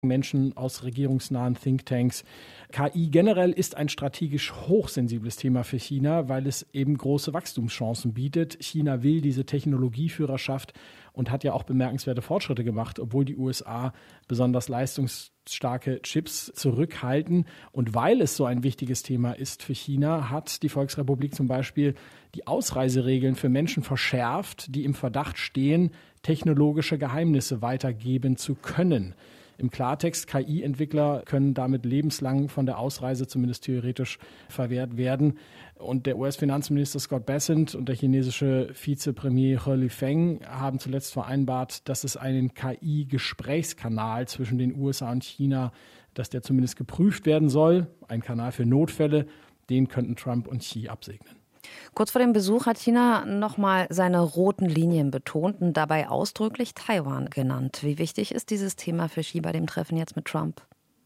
Menschen aus regierungsnahen Thinktanks. KI generell ist ein strategisch hochsensibles Thema für China, weil es eben große Wachstumschancen bietet. China will diese Technologieführerschaft und hat ja auch bemerkenswerte Fortschritte gemacht, obwohl die USA besonders leistungsstarke Chips zurückhalten. Und weil es so ein wichtiges Thema ist für China, hat die Volksrepublik zum Beispiel die Ausreiseregeln für Menschen verschärft, die im Verdacht stehen, technologische Geheimnisse weitergeben zu können. Im Klartext, KI-Entwickler können damit lebenslang von der Ausreise zumindest theoretisch verwehrt werden. Und der US-Finanzminister Scott Bessent und der chinesische Vizepremier He Lifeng haben zuletzt vereinbart, dass es einen KI-Gesprächskanal zwischen den USA und China, dass der zumindest geprüft werden soll. Ein Kanal für Notfälle, den könnten Trump und Xi absegnen. Kurz vor dem Besuch hat China nochmal seine roten Linien betont und dabei ausdrücklich Taiwan genannt. Wie wichtig ist dieses Thema für Xi bei dem Treffen jetzt mit Trump?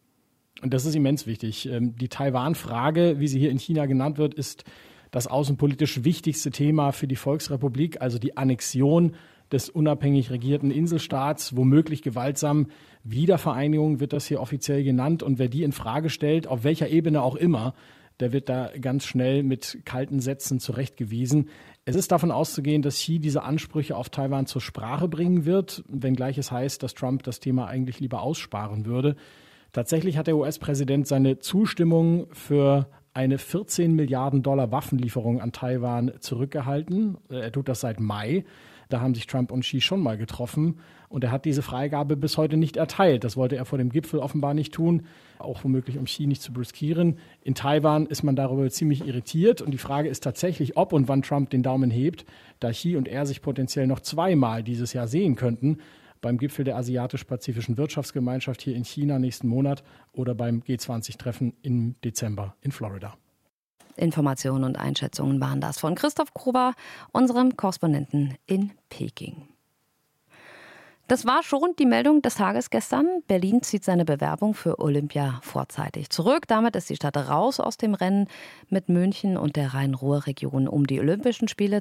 Und das ist immens wichtig. Die Taiwan-Frage, wie sie hier in China genannt wird, ist das außenpolitisch wichtigste Thema für die Volksrepublik, also die Annexion des unabhängig regierten Inselstaats, womöglich gewaltsam. Wiedervereinigung wird das hier offiziell genannt. Und wer die in Frage stellt, auf welcher Ebene auch immer, der wird da ganz schnell mit kalten Sätzen zurechtgewiesen. Es ist davon auszugehen, dass Xi diese Ansprüche auf Taiwan zur Sprache bringen wird, wenngleich es heißt, dass Trump das Thema eigentlich lieber aussparen würde. Tatsächlich hat der US-Präsident seine Zustimmung für eine 14 Milliarden Dollar Waffenlieferung an Taiwan zurückgehalten. Er tut das seit Mai. Da haben sich Trump und Xi schon mal getroffen. Und er hat diese Freigabe bis heute nicht erteilt. Das wollte er vor dem Gipfel offenbar nicht tun, auch womöglich um Xi nicht zu brüskieren. In Taiwan ist man darüber ziemlich irritiert. Und die Frage ist tatsächlich, ob und wann Trump den Daumen hebt, da Xi und er sich potenziell noch zweimal dieses Jahr sehen könnten. Beim Gipfel der Asiatisch-Pazifischen Wirtschaftsgemeinschaft hier in China nächsten Monat oder beim G20-Treffen im Dezember in Florida. Informationen und Einschätzungen waren das von Christoph Gruber, unserem Korrespondenten in Peking. Das war schon die Meldung des Tages gestern. Berlin zieht seine Bewerbung für Olympia vorzeitig zurück. Damit ist die Stadt raus aus dem Rennen mit München und der Rhein-Ruhr-Region um die Olympischen Spiele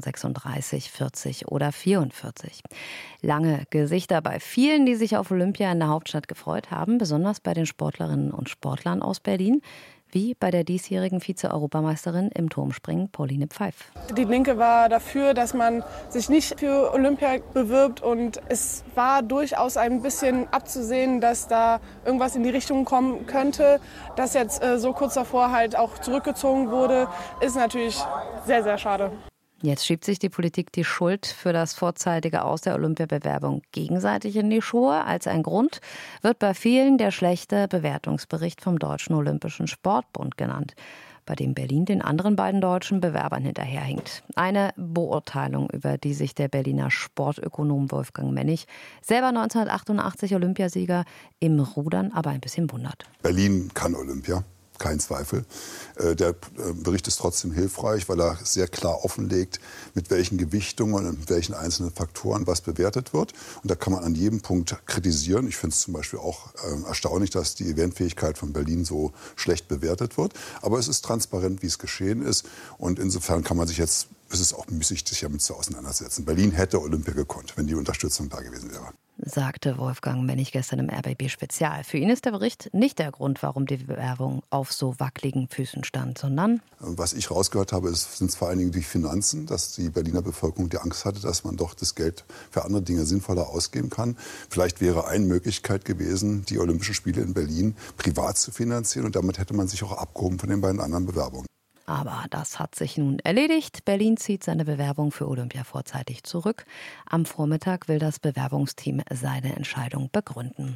2036, 40 oder 44. Lange Gesichter bei vielen, die sich auf Olympia in der Hauptstadt gefreut haben, besonders bei den Sportlerinnen und Sportlern aus Berlin. Wie bei der diesjährigen Vize-Europameisterin im Turmspringen Pauline Pfeif. Die Linke war dafür, dass man sich nicht für Olympia bewirbt. Und es war durchaus ein bisschen abzusehen, dass da irgendwas in die Richtung kommen könnte. Dass jetzt so kurz davor halt auch zurückgezogen wurde, ist natürlich sehr, sehr schade. Jetzt schiebt sich die Politik die Schuld für das vorzeitige Aus der Olympiabewerbung gegenseitig in die Schuhe. Als ein Grund wird bei vielen der schlechte Bewertungsbericht vom Deutschen Olympischen Sportbund genannt, bei dem Berlin den anderen beiden deutschen Bewerbern hinterherhinkt. Eine Beurteilung, über die sich der Berliner Sportökonom Wolfgang Mennig, selber 1988 Olympiasieger, im Rudern aber ein bisschen wundert. Berlin kann Olympia. Kein Zweifel. Der Bericht ist trotzdem hilfreich, weil er sehr klar offenlegt, mit welchen Gewichtungen und mit welchen einzelnen Faktoren was bewertet wird. Und da kann man an jedem Punkt kritisieren. Ich finde es zum Beispiel auch erstaunlich, dass die Eventfähigkeit von Berlin so schlecht bewertet wird. Aber es ist transparent, wie es geschehen ist. Und insofern kann man sich jetzt, es ist auch müßig, sich damit zu auseinandersetzen. Berlin hätte Olympia gekonnt, wenn die Unterstützung da gewesen wäre. Sagte Wolfgang Mennig gestern im RBB-Spezial. Für ihn ist der Bericht nicht der Grund, warum die Bewerbung auf so wackeligen Füßen stand, sondern... Was ich rausgehört habe, sind vor allen Dingen die Finanzen, dass die Berliner Bevölkerung die Angst hatte, dass man doch das Geld für andere Dinge sinnvoller ausgeben kann. Vielleicht wäre eine Möglichkeit gewesen, die Olympischen Spiele in Berlin privat zu finanzieren. Und damit hätte man sich auch abgehoben von den beiden anderen Bewerbungen. Aber das hat sich nun erledigt. Berlin zieht seine Bewerbung für Olympia vorzeitig zurück. Am Vormittag will das Bewerbungsteam seine Entscheidung begründen.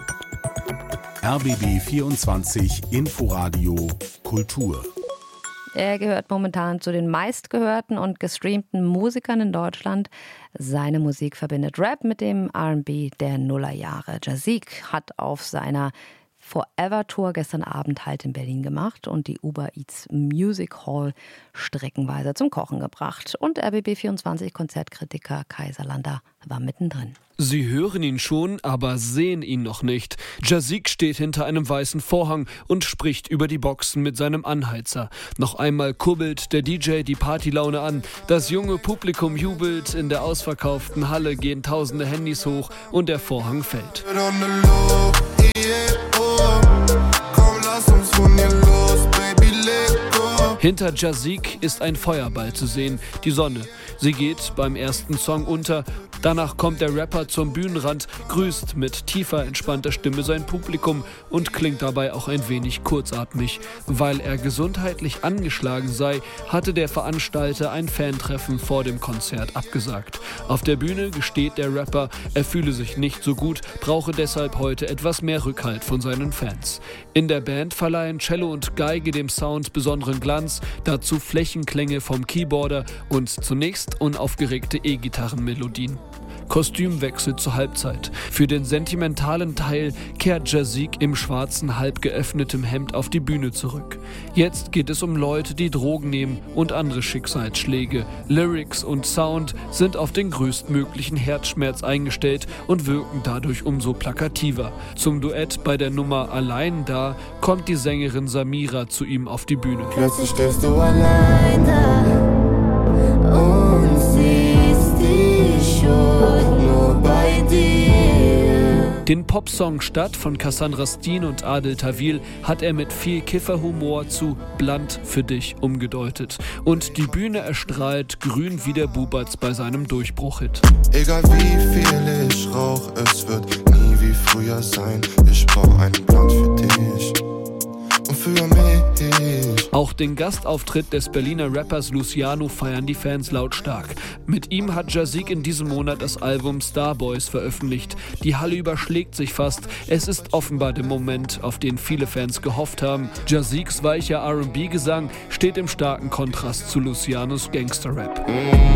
RBB 24 Inforadio Kultur. Er gehört momentan zu den meistgehörten und gestreamten Musikern in Deutschland. Seine Musik verbindet Rap mit dem R&B der Nullerjahre. Jazik hat auf seiner Forever Tour gestern Abend Halt in Berlin gemacht und die Uber Eats Music Hall streckenweise zum Kochen gebracht. Und RBB24-Konzertkritiker Kaiserlander war mittendrin. Sie hören ihn schon, aber sehen ihn noch nicht. Jazik steht hinter einem weißen Vorhang und spricht über die Boxen mit seinem Anheizer. Noch einmal kurbelt der DJ die Partylaune an. Das junge Publikum jubelt, in der ausverkauften Halle gehen tausende Handys hoch und der Vorhang fällt. Hinter Jazik ist ein Feuerball zu sehen, die Sonne. Sie geht beim ersten Song unter. Danach kommt der Rapper zum Bühnenrand, grüßt mit tiefer, entspannter Stimme sein Publikum und klingt dabei auch ein wenig kurzatmig. Weil er gesundheitlich angeschlagen sei, hatte der Veranstalter ein Fantreffen vor dem Konzert abgesagt. Auf der Bühne gesteht der Rapper, er fühle sich nicht so gut, brauche deshalb heute etwas mehr Rückhalt von seinen Fans. In der Band verleihen Cello und Geige dem Sound besonderen Glanz, dazu Flächenklänge vom Keyboarder und zunächst unaufgeregte E-Gitarrenmelodien. Kostümwechsel zur Halbzeit. Für den sentimentalen Teil kehrt Jazik im schwarzen, halb geöffnetem Hemd auf die Bühne zurück. Jetzt geht es um Leute, die Drogen nehmen und andere Schicksalsschläge. Lyrics und Sound sind auf den größtmöglichen Herzschmerz eingestellt und wirken dadurch umso plakativer. Zum Duett bei der Nummer Allein da kommt die Sängerin Samira zu ihm auf die Bühne. Plötzlich stehst du allein da und siehst die Schuld nur bei dir. Den Popsong Stadt von Cassandra Steen und Adel Tawil hat er mit viel Kifferhumor zu Bland für dich umgedeutet. Und die Bühne erstrahlt grün wie der Bubatz bei seinem Durchbruch-Hit. Egal wie viel ich rauch, es wird nie wie früher sein. Ich brauch einen Plan für dich und für mich. Auch den Gastauftritt des Berliner Rappers Luciano feiern die Fans lautstark. Mit ihm hat Jazik in diesem Monat das Album Starboys veröffentlicht. Die Halle überschlägt sich fast. Es ist offenbar der Moment, auf den viele Fans gehofft haben. Jaziks weicher R&B-Gesang steht im starken Kontrast zu Lucianos Gangster-Rap.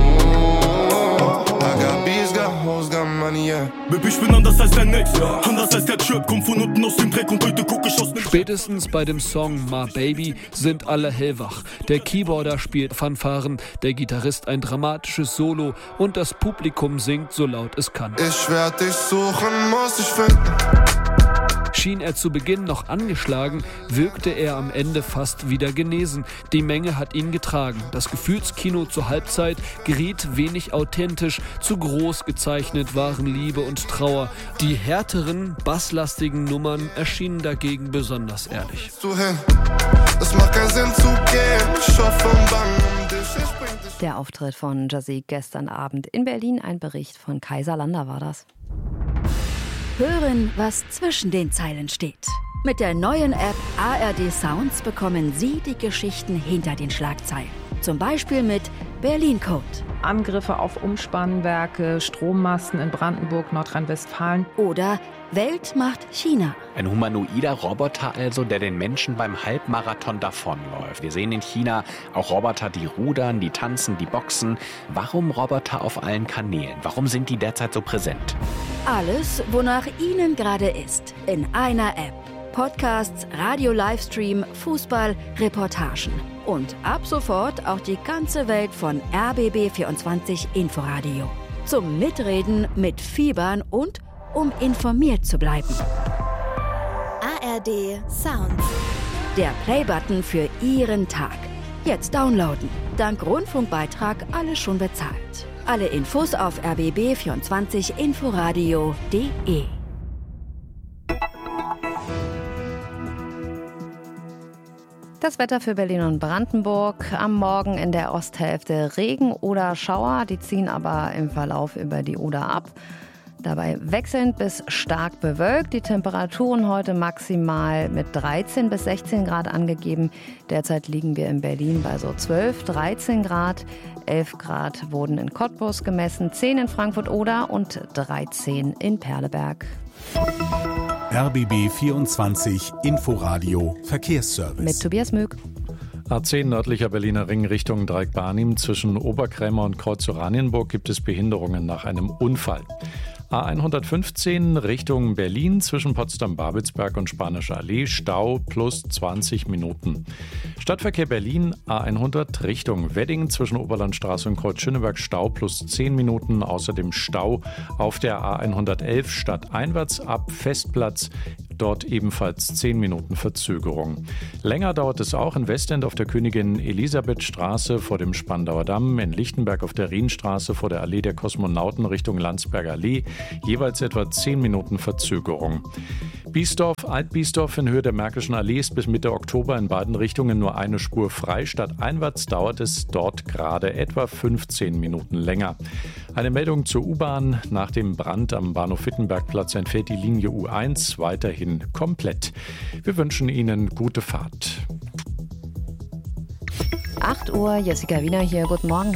Baby, ich bin anders als der Next, anders als der Trap, komm von unten aus dem Dreck und heute guck ich aus dem... Spätestens bei dem Song My Baby sind alle hellwach. Der Keyboarder spielt Fanfaren, der Gitarrist ein dramatisches Solo und das Publikum singt so laut es kann. Ich werd dich suchen, muss dich finden. Schien er zu Beginn noch angeschlagen, wirkte er am Ende fast wieder genesen. Die Menge hat ihn getragen. Das Gefühlskino zur Halbzeit geriet wenig authentisch, zu groß gezeichnet waren Liebe und Trauer. Die härteren, basslastigen Nummern erschienen dagegen besonders ehrlich. Es macht keinen Sinn zu gehen. Ich hoffe und bange um dich. Der Auftritt von Jazik gestern Abend in Berlin, ein Bericht von Kaiserlander war das. Hören, was zwischen den Zeilen steht. Mit der neuen App ARD Sounds bekommen Sie die Geschichten hinter den Schlagzeilen. Zum Beispiel mit Berlin Code. Angriffe auf Umspannwerke, Strommasten in Brandenburg, Nordrhein-Westfalen. Oder Welt macht China. Ein humanoider Roboter also, der den Menschen beim Halbmarathon davonläuft. Wir sehen in China auch Roboter, die rudern, die tanzen, die boxen. Warum Roboter auf allen Kanälen? Warum sind die derzeit so präsent? Alles, wonach Ihnen gerade ist, in einer App. Podcasts, Radio-Livestream, Fußball, Reportagen. Und ab sofort auch die ganze Welt von RBB24 Inforadio. Zum Mitreden, mitfiebern und um informiert zu bleiben. ARD Sounds. Der Playbutton für Ihren Tag. Jetzt downloaden. Dank Rundfunkbeitrag alles schon bezahlt. Alle Infos auf rbb24inforadio.de. Das Wetter für Berlin und Brandenburg. Am Morgen in der Osthälfte Regen oder Schauer. Die ziehen aber im Verlauf über die Oder ab. Dabei wechselnd bis stark bewölkt. Die Temperaturen heute maximal mit 13 bis 16 Grad angegeben. Derzeit liegen wir in Berlin bei so 12, 13 Grad. 11 Grad wurden in Cottbus gemessen, 10 in Frankfurt-Oder und 13 in Perleberg. RBB 24 Inforadio Verkehrsservice. Mit Tobias Möck. A10 nördlicher Berliner Ring Richtung Dreieck-Barnim. Zwischen Oberkrämer und Kreuz Oranienburg gibt es Behinderungen nach einem Unfall. A115 Richtung Berlin zwischen Potsdam-Babelsberg und Spanischer Allee, Stau plus 20 Minuten. Stadtverkehr Berlin, A100 Richtung Wedding zwischen Oberlandstraße und Kreuz-Schöneberg, Stau plus 10 Minuten. Außerdem Stau auf der A111 stadteinwärts ab Festplatz. Dort ebenfalls 10 Minuten Verzögerung. Länger dauert es auch in Westend auf der Königin-Elisabeth-Straße vor dem Spandauer Damm, in Lichtenberg auf der Rienstraße vor der Allee der Kosmonauten Richtung Landsberger Allee, jeweils etwa 10 Minuten Verzögerung. Biesdorf, Alt-Biesdorf in Höhe der Märkischen Allee ist bis Mitte Oktober in beiden Richtungen nur eine Spur frei. Stadteinwärts dauert es dort gerade etwa 15 Minuten länger. Eine Meldung zur U-Bahn. Nach dem Brand am Bahnhof Wittenbergplatz entfällt die Linie U1 weiterhin komplett. Wir wünschen Ihnen gute Fahrt. 8 Uhr, Jessica Wiener hier. Guten Morgen.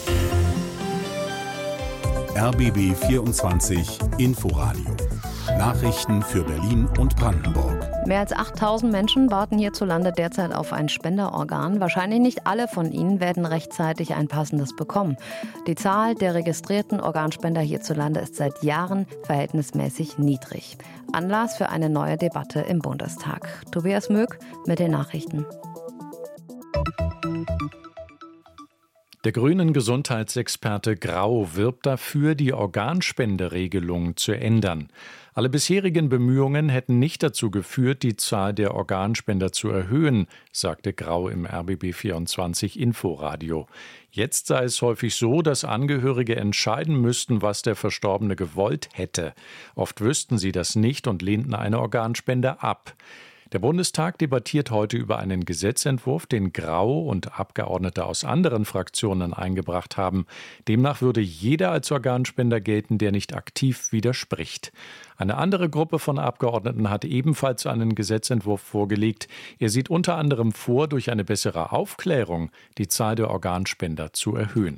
RBB 24 Inforadio. Nachrichten für Berlin und Brandenburg. Mehr als 8000 Menschen warten hierzulande derzeit auf ein Spenderorgan. Wahrscheinlich nicht alle von ihnen werden rechtzeitig ein passendes bekommen. Die Zahl der registrierten Organspender hierzulande ist seit Jahren verhältnismäßig niedrig. Anlass für eine neue Debatte im Bundestag. Tobias Möck mit den Nachrichten. Der grünen Gesundheitsexperte Grau wirbt dafür, die Organspenderegelung zu ändern. Alle bisherigen Bemühungen hätten nicht dazu geführt, die Zahl der Organspender zu erhöhen, sagte Grau im RBB 24 Inforadio. Jetzt sei es häufig so, dass Angehörige entscheiden müssten, was der Verstorbene gewollt hätte. Oft wüssten sie das nicht und lehnten eine Organspende ab. Der Bundestag debattiert heute über einen Gesetzentwurf, den Grau und Abgeordnete aus anderen Fraktionen eingebracht haben. Demnach würde jeder als Organspender gelten, der nicht aktiv widerspricht. Eine andere Gruppe von Abgeordneten hat ebenfalls einen Gesetzentwurf vorgelegt. Er sieht unter anderem vor, durch eine bessere Aufklärung die Zahl der Organspender zu erhöhen.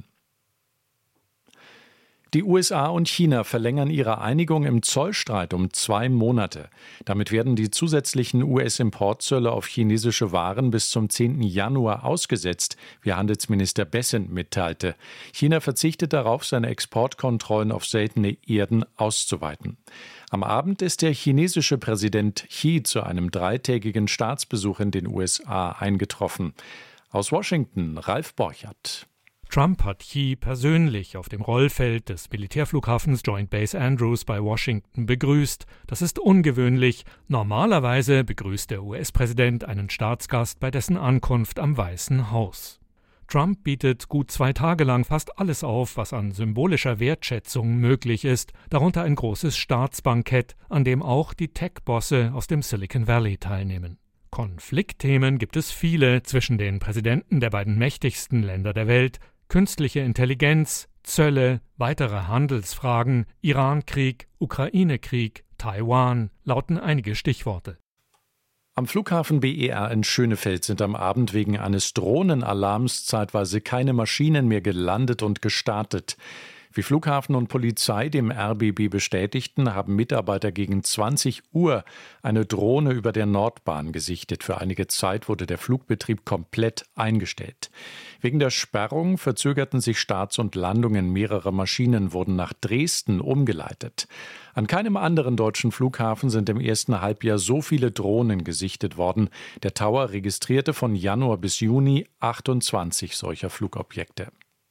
Die USA und China verlängern ihre Einigung im Zollstreit um 2 Monate. Damit werden die zusätzlichen US-Importzölle auf chinesische Waren bis zum 10. Januar ausgesetzt, wie Handelsminister Bessent mitteilte. China verzichtet darauf, seine Exportkontrollen auf seltene Erden auszuweiten. Am Abend ist der chinesische Präsident Xi zu einem 3-tägigen Staatsbesuch in den USA eingetroffen. Aus Washington, Ralf Borchert. Trump hat Xi persönlich auf dem Rollfeld des Militärflughafens Joint Base Andrews bei Washington begrüßt. Das ist ungewöhnlich. Normalerweise begrüßt der US-Präsident einen Staatsgast bei dessen Ankunft am Weißen Haus. Trump bietet gut 2 Tage lang fast alles auf, was an symbolischer Wertschätzung möglich ist, darunter ein großes Staatsbankett, an dem auch die Tech-Bosse aus dem Silicon Valley teilnehmen. Konfliktthemen gibt es viele zwischen den Präsidenten der beiden mächtigsten Länder der Welt. Künstliche Intelligenz, Zölle, weitere Handelsfragen, Iran-Krieg, Ukraine-Krieg, Taiwan lauten einige Stichworte. Am Flughafen BER in Schönefeld sind am Abend wegen eines Drohnenalarms zeitweise keine Maschinen mehr gelandet und gestartet. Wie Flughafen und Polizei dem RBB bestätigten, haben Mitarbeiter gegen 20 Uhr eine Drohne über der Nordbahn gesichtet. Für einige Zeit wurde der Flugbetrieb komplett eingestellt. Wegen der Sperrung verzögerten sich Starts und Landungen. Mehrere Maschinen wurden nach Dresden umgeleitet. An keinem anderen deutschen Flughafen sind im ersten Halbjahr so viele Drohnen gesichtet worden. Der Tower registrierte von Januar bis Juni 28 solcher Flugobjekte.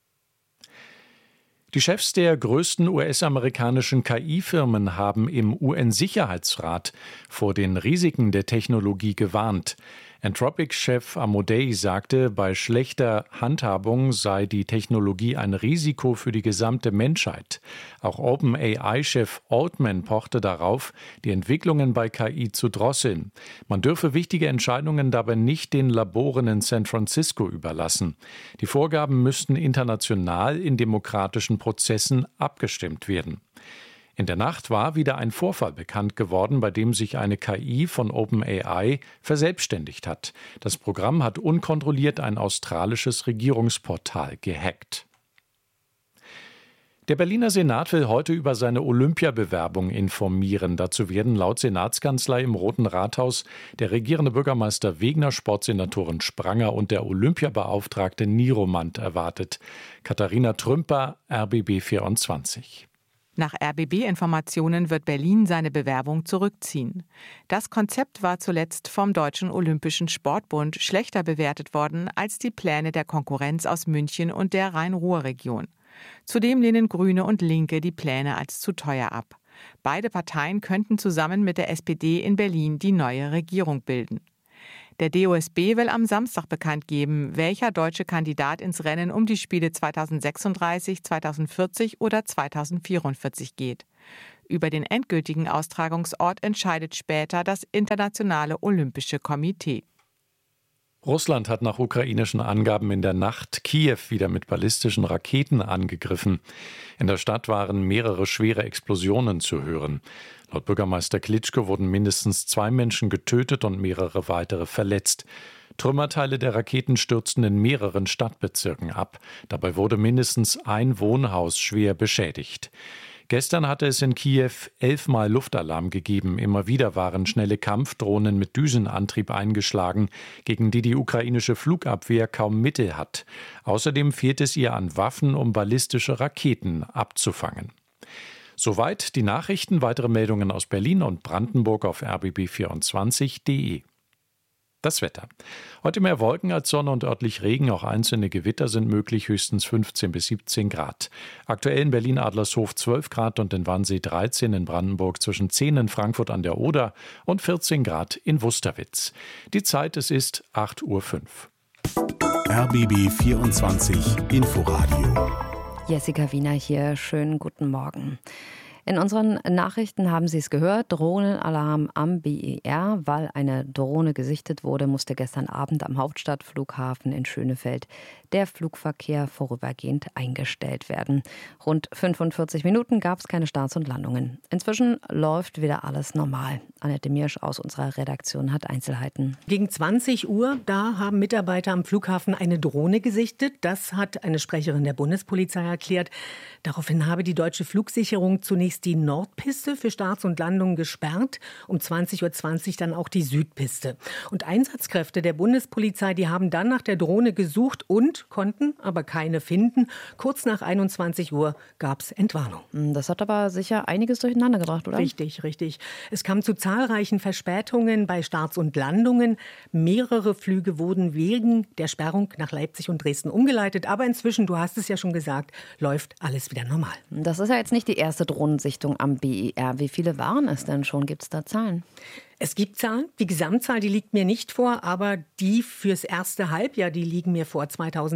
Die Chefs der größten US-amerikanischen KI-Firmen haben im UN-Sicherheitsrat vor den Risiken der Technologie gewarnt. Anthropic-Chef Amodei sagte, bei schlechter Handhabung sei die Technologie ein Risiko für die gesamte Menschheit. Auch OpenAI-Chef Altman pochte darauf, die Entwicklungen bei KI zu drosseln. Man dürfe wichtige Entscheidungen dabei nicht den Laboren in San Francisco überlassen. Die Vorgaben müssten international in demokratischen Prozessen abgestimmt werden. In der Nacht war wieder ein Vorfall bekannt geworden, bei dem sich eine KI von OpenAI verselbstständigt hat. Das Programm hat unkontrolliert ein australisches Regierungsportal gehackt. Der Berliner Senat will heute über seine Olympiabewerbung informieren. Dazu werden laut Senatskanzlei im Roten Rathaus der regierende Bürgermeister Wegner, Sportsenatorin Spranger und der Olympiabeauftragte Niromand erwartet. Katharina Trümper, RBB 24. Nach RBB-Informationen wird Berlin seine Bewerbung zurückziehen. Das Konzept war zuletzt vom Deutschen Olympischen Sportbund schlechter bewertet worden als die Pläne der Konkurrenz aus München und der Rhein-Ruhr-Region. Zudem lehnen Grüne und Linke die Pläne als zu teuer ab. Beide Parteien könnten zusammen mit der SPD in Berlin die neue Regierung bilden. Der DOSB will am Samstag bekannt geben, welcher deutsche Kandidat ins Rennen um die Spiele 2036, 2040 oder 2044 geht. Über den endgültigen Austragungsort entscheidet später das Internationale Olympische Komitee. Russland hat nach ukrainischen Angaben in der Nacht Kiew wieder mit ballistischen Raketen angegriffen. In der Stadt waren mehrere schwere Explosionen zu hören. Laut Bürgermeister Klitschko wurden mindestens 2 Menschen getötet und mehrere weitere verletzt. Trümmerteile der Raketen stürzten in mehreren Stadtbezirken ab. Dabei wurde mindestens ein Wohnhaus schwer beschädigt. Gestern hatte es in Kiew 11-mal Luftalarm gegeben. Immer wieder waren schnelle Kampfdrohnen mit Düsenantrieb eingeschlagen, gegen die die ukrainische Flugabwehr kaum Mittel hat. Außerdem fehlt es ihr an Waffen, um ballistische Raketen abzufangen. Soweit die Nachrichten. Weitere Meldungen aus Berlin und Brandenburg auf rbb24.de. Das Wetter. Heute mehr Wolken als Sonne und örtlich Regen. Auch einzelne Gewitter sind möglich, höchstens 15 bis 17 Grad. Aktuell in Berlin-Adlershof 12 Grad und in Wannsee 13, in Brandenburg zwischen 10 in Frankfurt an der Oder und 14 Grad in Wusterwitz. Die Zeit, es ist 8:05 Uhr. RBB 24 Inforadio. Jessica Wiener hier, schönen guten Morgen. In unseren Nachrichten haben Sie es gehört, Drohnenalarm am BER. Weil eine Drohne gesichtet wurde, musste gestern Abend am Hauptstadtflughafen in Schönefeld der Flugverkehr vorübergehend eingestellt werden. Rund 45 Minuten gab es keine Starts und Landungen. Inzwischen läuft wieder alles normal. Annette Miersch aus unserer Redaktion hat Einzelheiten. Gegen 20 Uhr, da haben Mitarbeiter am Flughafen eine Drohne gesichtet. Das hat eine Sprecherin der Bundespolizei erklärt. Daraufhin habe die deutsche Flugsicherung zunächst die Nordpiste für Starts und Landungen gesperrt, um 20:20 Uhr dann auch die Südpiste. Und Einsatzkräfte der Bundespolizei, die haben dann nach der Drohne gesucht und konnten aber keine finden. Kurz nach 21 Uhr gab es Entwarnung. Das hat aber sicher einiges durcheinander gebracht, oder? Richtig, richtig. Es kam zu zahlreichen Verspätungen bei Starts und Landungen. Mehrere Flüge wurden wegen der Sperrung nach Leipzig und Dresden umgeleitet. Aber inzwischen, du hast es ja schon gesagt, läuft alles wieder normal. Das ist ja jetzt nicht die erste Drohnensichtung am BER. Wie viele waren es denn schon? Gibt es da Zahlen? Es gibt Zahlen. Die Gesamtzahl, die liegt mir nicht vor, aber die fürs erste Halbjahr, die liegen mir vor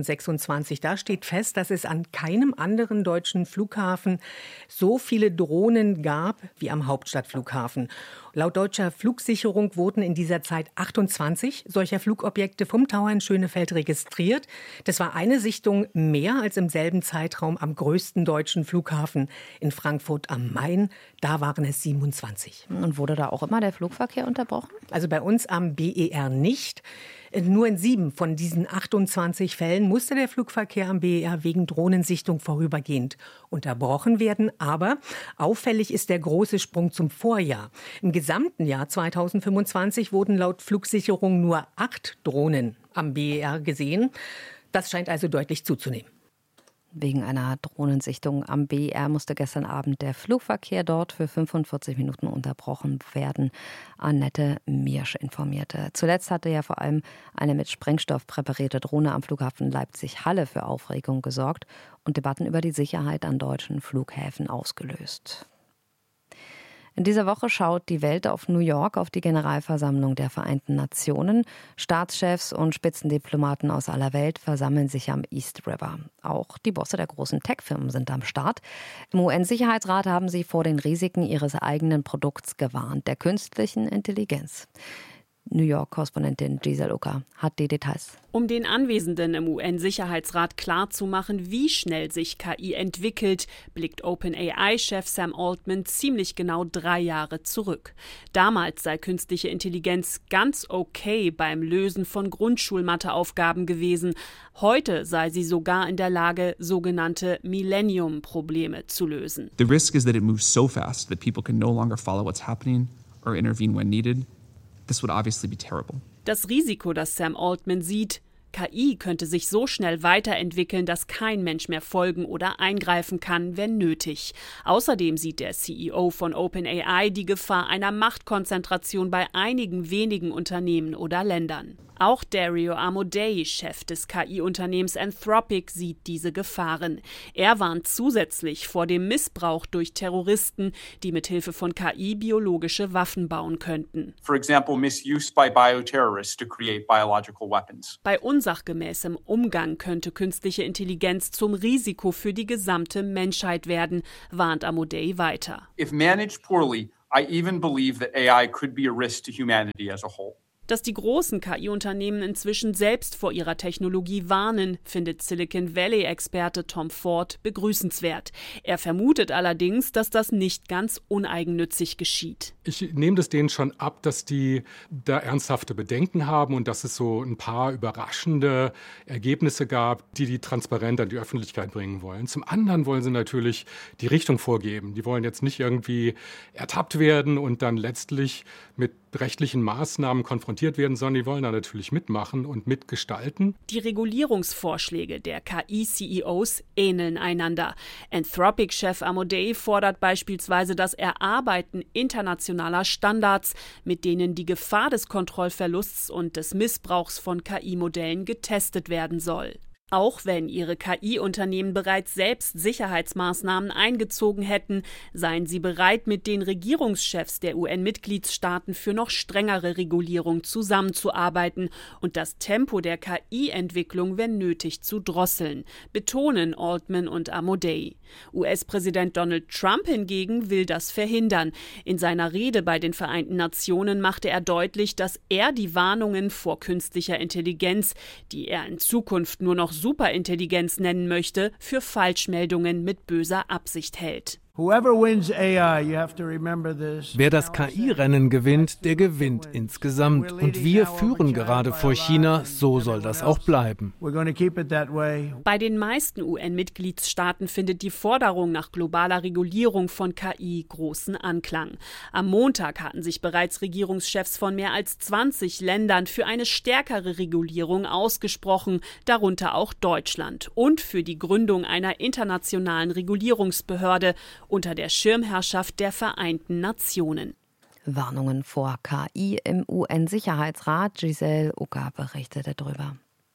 2026. Da steht fest, dass es an keinem anderen deutschen Flughafen so viele Drohnen gab wie am Hauptstadtflughafen. Laut deutscher Flugsicherung wurden in dieser Zeit 28 solcher Flugobjekte vom Tower in Schönefeld registriert. Das war eine Sichtung mehr als im selben Zeitraum am größten deutschen Flughafen in Frankfurt am Main. Da waren es 27. Und wurde da auch immer der Flugverkehr unterbrochen? Also bei uns am BER nicht. Nur in 7 von diesen 28 Fällen musste der Flugverkehr am BER wegen Drohnensichtung vorübergehend unterbrochen werden. Aber auffällig ist der große Sprung zum Vorjahr. Im gesamten Jahr 2025 wurden laut Flugsicherung nur 8 Drohnen am BER gesehen. Das scheint also deutlich zuzunehmen. Wegen einer Drohnensichtung am BER musste gestern Abend der Flugverkehr dort für 45 Minuten unterbrochen werden. Annette Miersch informierte. Zuletzt hatte ja vor allem eine mit Sprengstoff präparierte Drohne am Flughafen Leipzig-Halle für Aufregung gesorgt und Debatten über die Sicherheit an deutschen Flughäfen ausgelöst. In dieser Woche schaut die Welt auf New York, auf die Generalversammlung der Vereinten Nationen. Staatschefs und Spitzendiplomaten aus aller Welt versammeln sich am East River. Auch die Bosse der großen Tech-Firmen sind am Start. Im UN-Sicherheitsrat haben sie vor den Risiken ihres eigenen Produkts gewarnt, der künstlichen Intelligenz. New York-Korrespondentin Giselle Ucker hat die Details. Um den Anwesenden im UN-Sicherheitsrat klarzumachen, wie schnell sich KI entwickelt, blickt OpenAI-Chef Sam Altman ziemlich genau 3 Jahre zurück. Damals sei künstliche Intelligenz ganz okay beim Lösen von Grundschulmatheaufgaben gewesen. Heute sei sie sogar in der Lage, sogenannte Millennium-Probleme zu lösen. The risk is that it moves so fast that people can no longer follow what's happening or intervene when needed. This would obviously be terrible. Das Risiko, das Sam Altman sieht: KI könnte sich so schnell weiterentwickeln, dass kein Mensch mehr folgen oder eingreifen kann, wenn nötig. Außerdem sieht der CEO von OpenAI die Gefahr einer Machtkonzentration bei einigen wenigen Unternehmen oder Ländern. Auch Dario Amodei, Chef des KI-Unternehmens Anthropic, sieht diese Gefahren. Er warnt zusätzlich vor dem Missbrauch durch Terroristen, die mithilfe von KI biologische Waffen bauen könnten. For example, misuse by bioterrorists to create biological weapons. Bei unsachgemäßem Umgang könnte künstliche Intelligenz zum Risiko für die gesamte Menschheit werden, warnt Amodei weiter. If managed poorly, I even believe that AI could be a risk to humanity as a whole. Dass die großen KI-Unternehmen inzwischen selbst vor ihrer Technologie warnen, findet Silicon Valley-Experte Tom Ford begrüßenswert. Er vermutet allerdings, dass das nicht ganz uneigennützig geschieht. Ich nehme das denen schon ab, dass die da ernsthafte Bedenken haben und dass es so ein paar überraschende Ergebnisse gab, die transparent an die Öffentlichkeit bringen wollen. Zum anderen wollen sie natürlich die Richtung vorgeben. Die wollen jetzt nicht irgendwie ertappt werden und dann letztlich mit rechtlichen Maßnahmen konfrontiert werden, sondern die wollen da natürlich mitmachen und mitgestalten. Die Regulierungsvorschläge der KI-CEOs ähneln einander. Anthropic-Chef Amodei fordert beispielsweise das Erarbeiten internationaler Standards, mit denen die Gefahr des Kontrollverlusts und des Missbrauchs von KI-Modellen getestet werden soll. Auch wenn ihre KI-Unternehmen bereits selbst Sicherheitsmaßnahmen eingezogen hätten, seien sie bereit, mit den Regierungschefs der UN-Mitgliedstaaten für noch strengere Regulierung zusammenzuarbeiten und das Tempo der KI-Entwicklung, wenn nötig, zu drosseln, betonen Altman und Amodei. US-Präsident Donald Trump hingegen will das verhindern. In seiner Rede bei den Vereinten Nationen machte er deutlich, dass er die Warnungen vor künstlicher Intelligenz, die er in Zukunft nur noch Superintelligenz nennen möchte, für Falschmeldungen mit böser Absicht hält. Wer das KI-Rennen gewinnt, der gewinnt insgesamt. Und wir führen gerade vor China, so soll das auch bleiben. Bei den meisten UN-Mitgliedstaaten findet die Forderung nach globaler Regulierung von KI großen Anklang. Am Montag hatten sich bereits Regierungschefs von mehr als 20 Ländern für eine stärkere Regulierung ausgesprochen, darunter auch Deutschland, und für die Gründung einer internationalen Regulierungsbehörde unter der Schirmherrschaft der Vereinten Nationen. Warnungen vor KI im UN-Sicherheitsrat. Giselle Ucker berichtete darüber.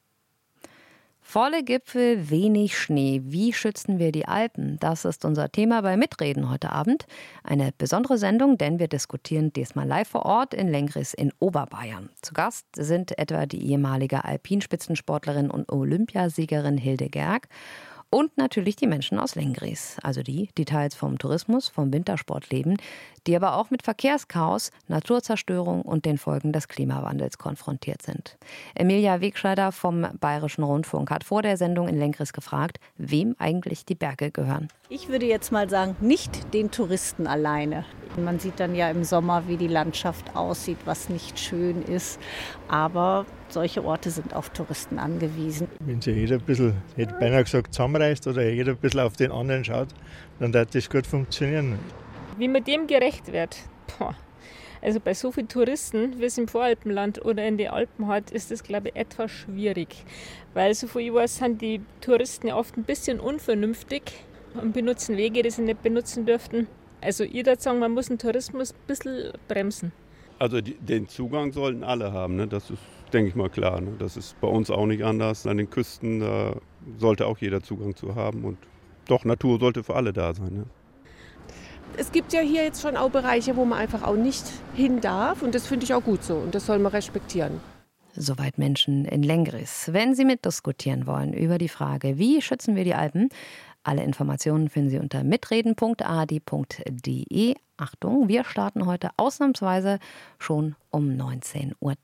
Volle Gipfel, wenig Schnee. Wie schützen wir die Alpen? Das ist unser Thema bei Mitreden heute Abend. Eine besondere Sendung, denn wir diskutieren diesmal live vor Ort in Lengries in Oberbayern. Zu Gast sind etwa die ehemalige Alpinspitzensportlerin und Olympiasiegerin Hilde Gerg und natürlich die Menschen aus Lengries, also die teils vom Tourismus, vom Wintersport leben, die aber auch mit Verkehrschaos, Naturzerstörung und den Folgen des Klimawandels konfrontiert sind. Emilia Wegscheider vom Bayerischen Rundfunk hat vor der Sendung in Lengries gefragt, wem eigentlich die Berge gehören. Ich würde jetzt mal sagen, nicht den Touristen alleine. Man sieht dann ja im Sommer, wie die Landschaft aussieht, was nicht schön ist. Aber solche Orte sind auf Touristen angewiesen. Wenn sich jeder ein bisschen, hätte beinahe gesagt, zusammenreißt oder jeder ein bisschen auf den anderen schaut, dann wird das gut funktionieren. Wie man dem gerecht wird, also bei so vielen Touristen, wie es im Voralpenland oder in den Alpen hat, ist das, glaube ich, etwas schwierig. Weil so viel ich weiß, sind die Touristen ja oft ein bisschen unvernünftig und benutzen Wege, die sie nicht benutzen dürften. Also ich würde sagen, man muss den Tourismus ein bisschen bremsen. Also den Zugang sollten alle haben, ne? Das ist, denke ich mal, klar. Ne? Das ist bei uns auch nicht anders. An den Küsten sollte auch jeder Zugang zu haben. Und doch, Natur sollte für alle da sein. Ne? Es gibt ja hier jetzt schon auch Bereiche, wo man einfach auch nicht hin darf. Und das finde ich auch gut so. Und das soll man respektieren. Soweit Menschen in Lengries. Wenn Sie mitdiskutieren wollen über die Frage, wie schützen wir die Alpen, alle Informationen finden Sie unter mitreden.ard.de. Achtung, wir starten heute ausnahmsweise schon um 19:03 Uhr.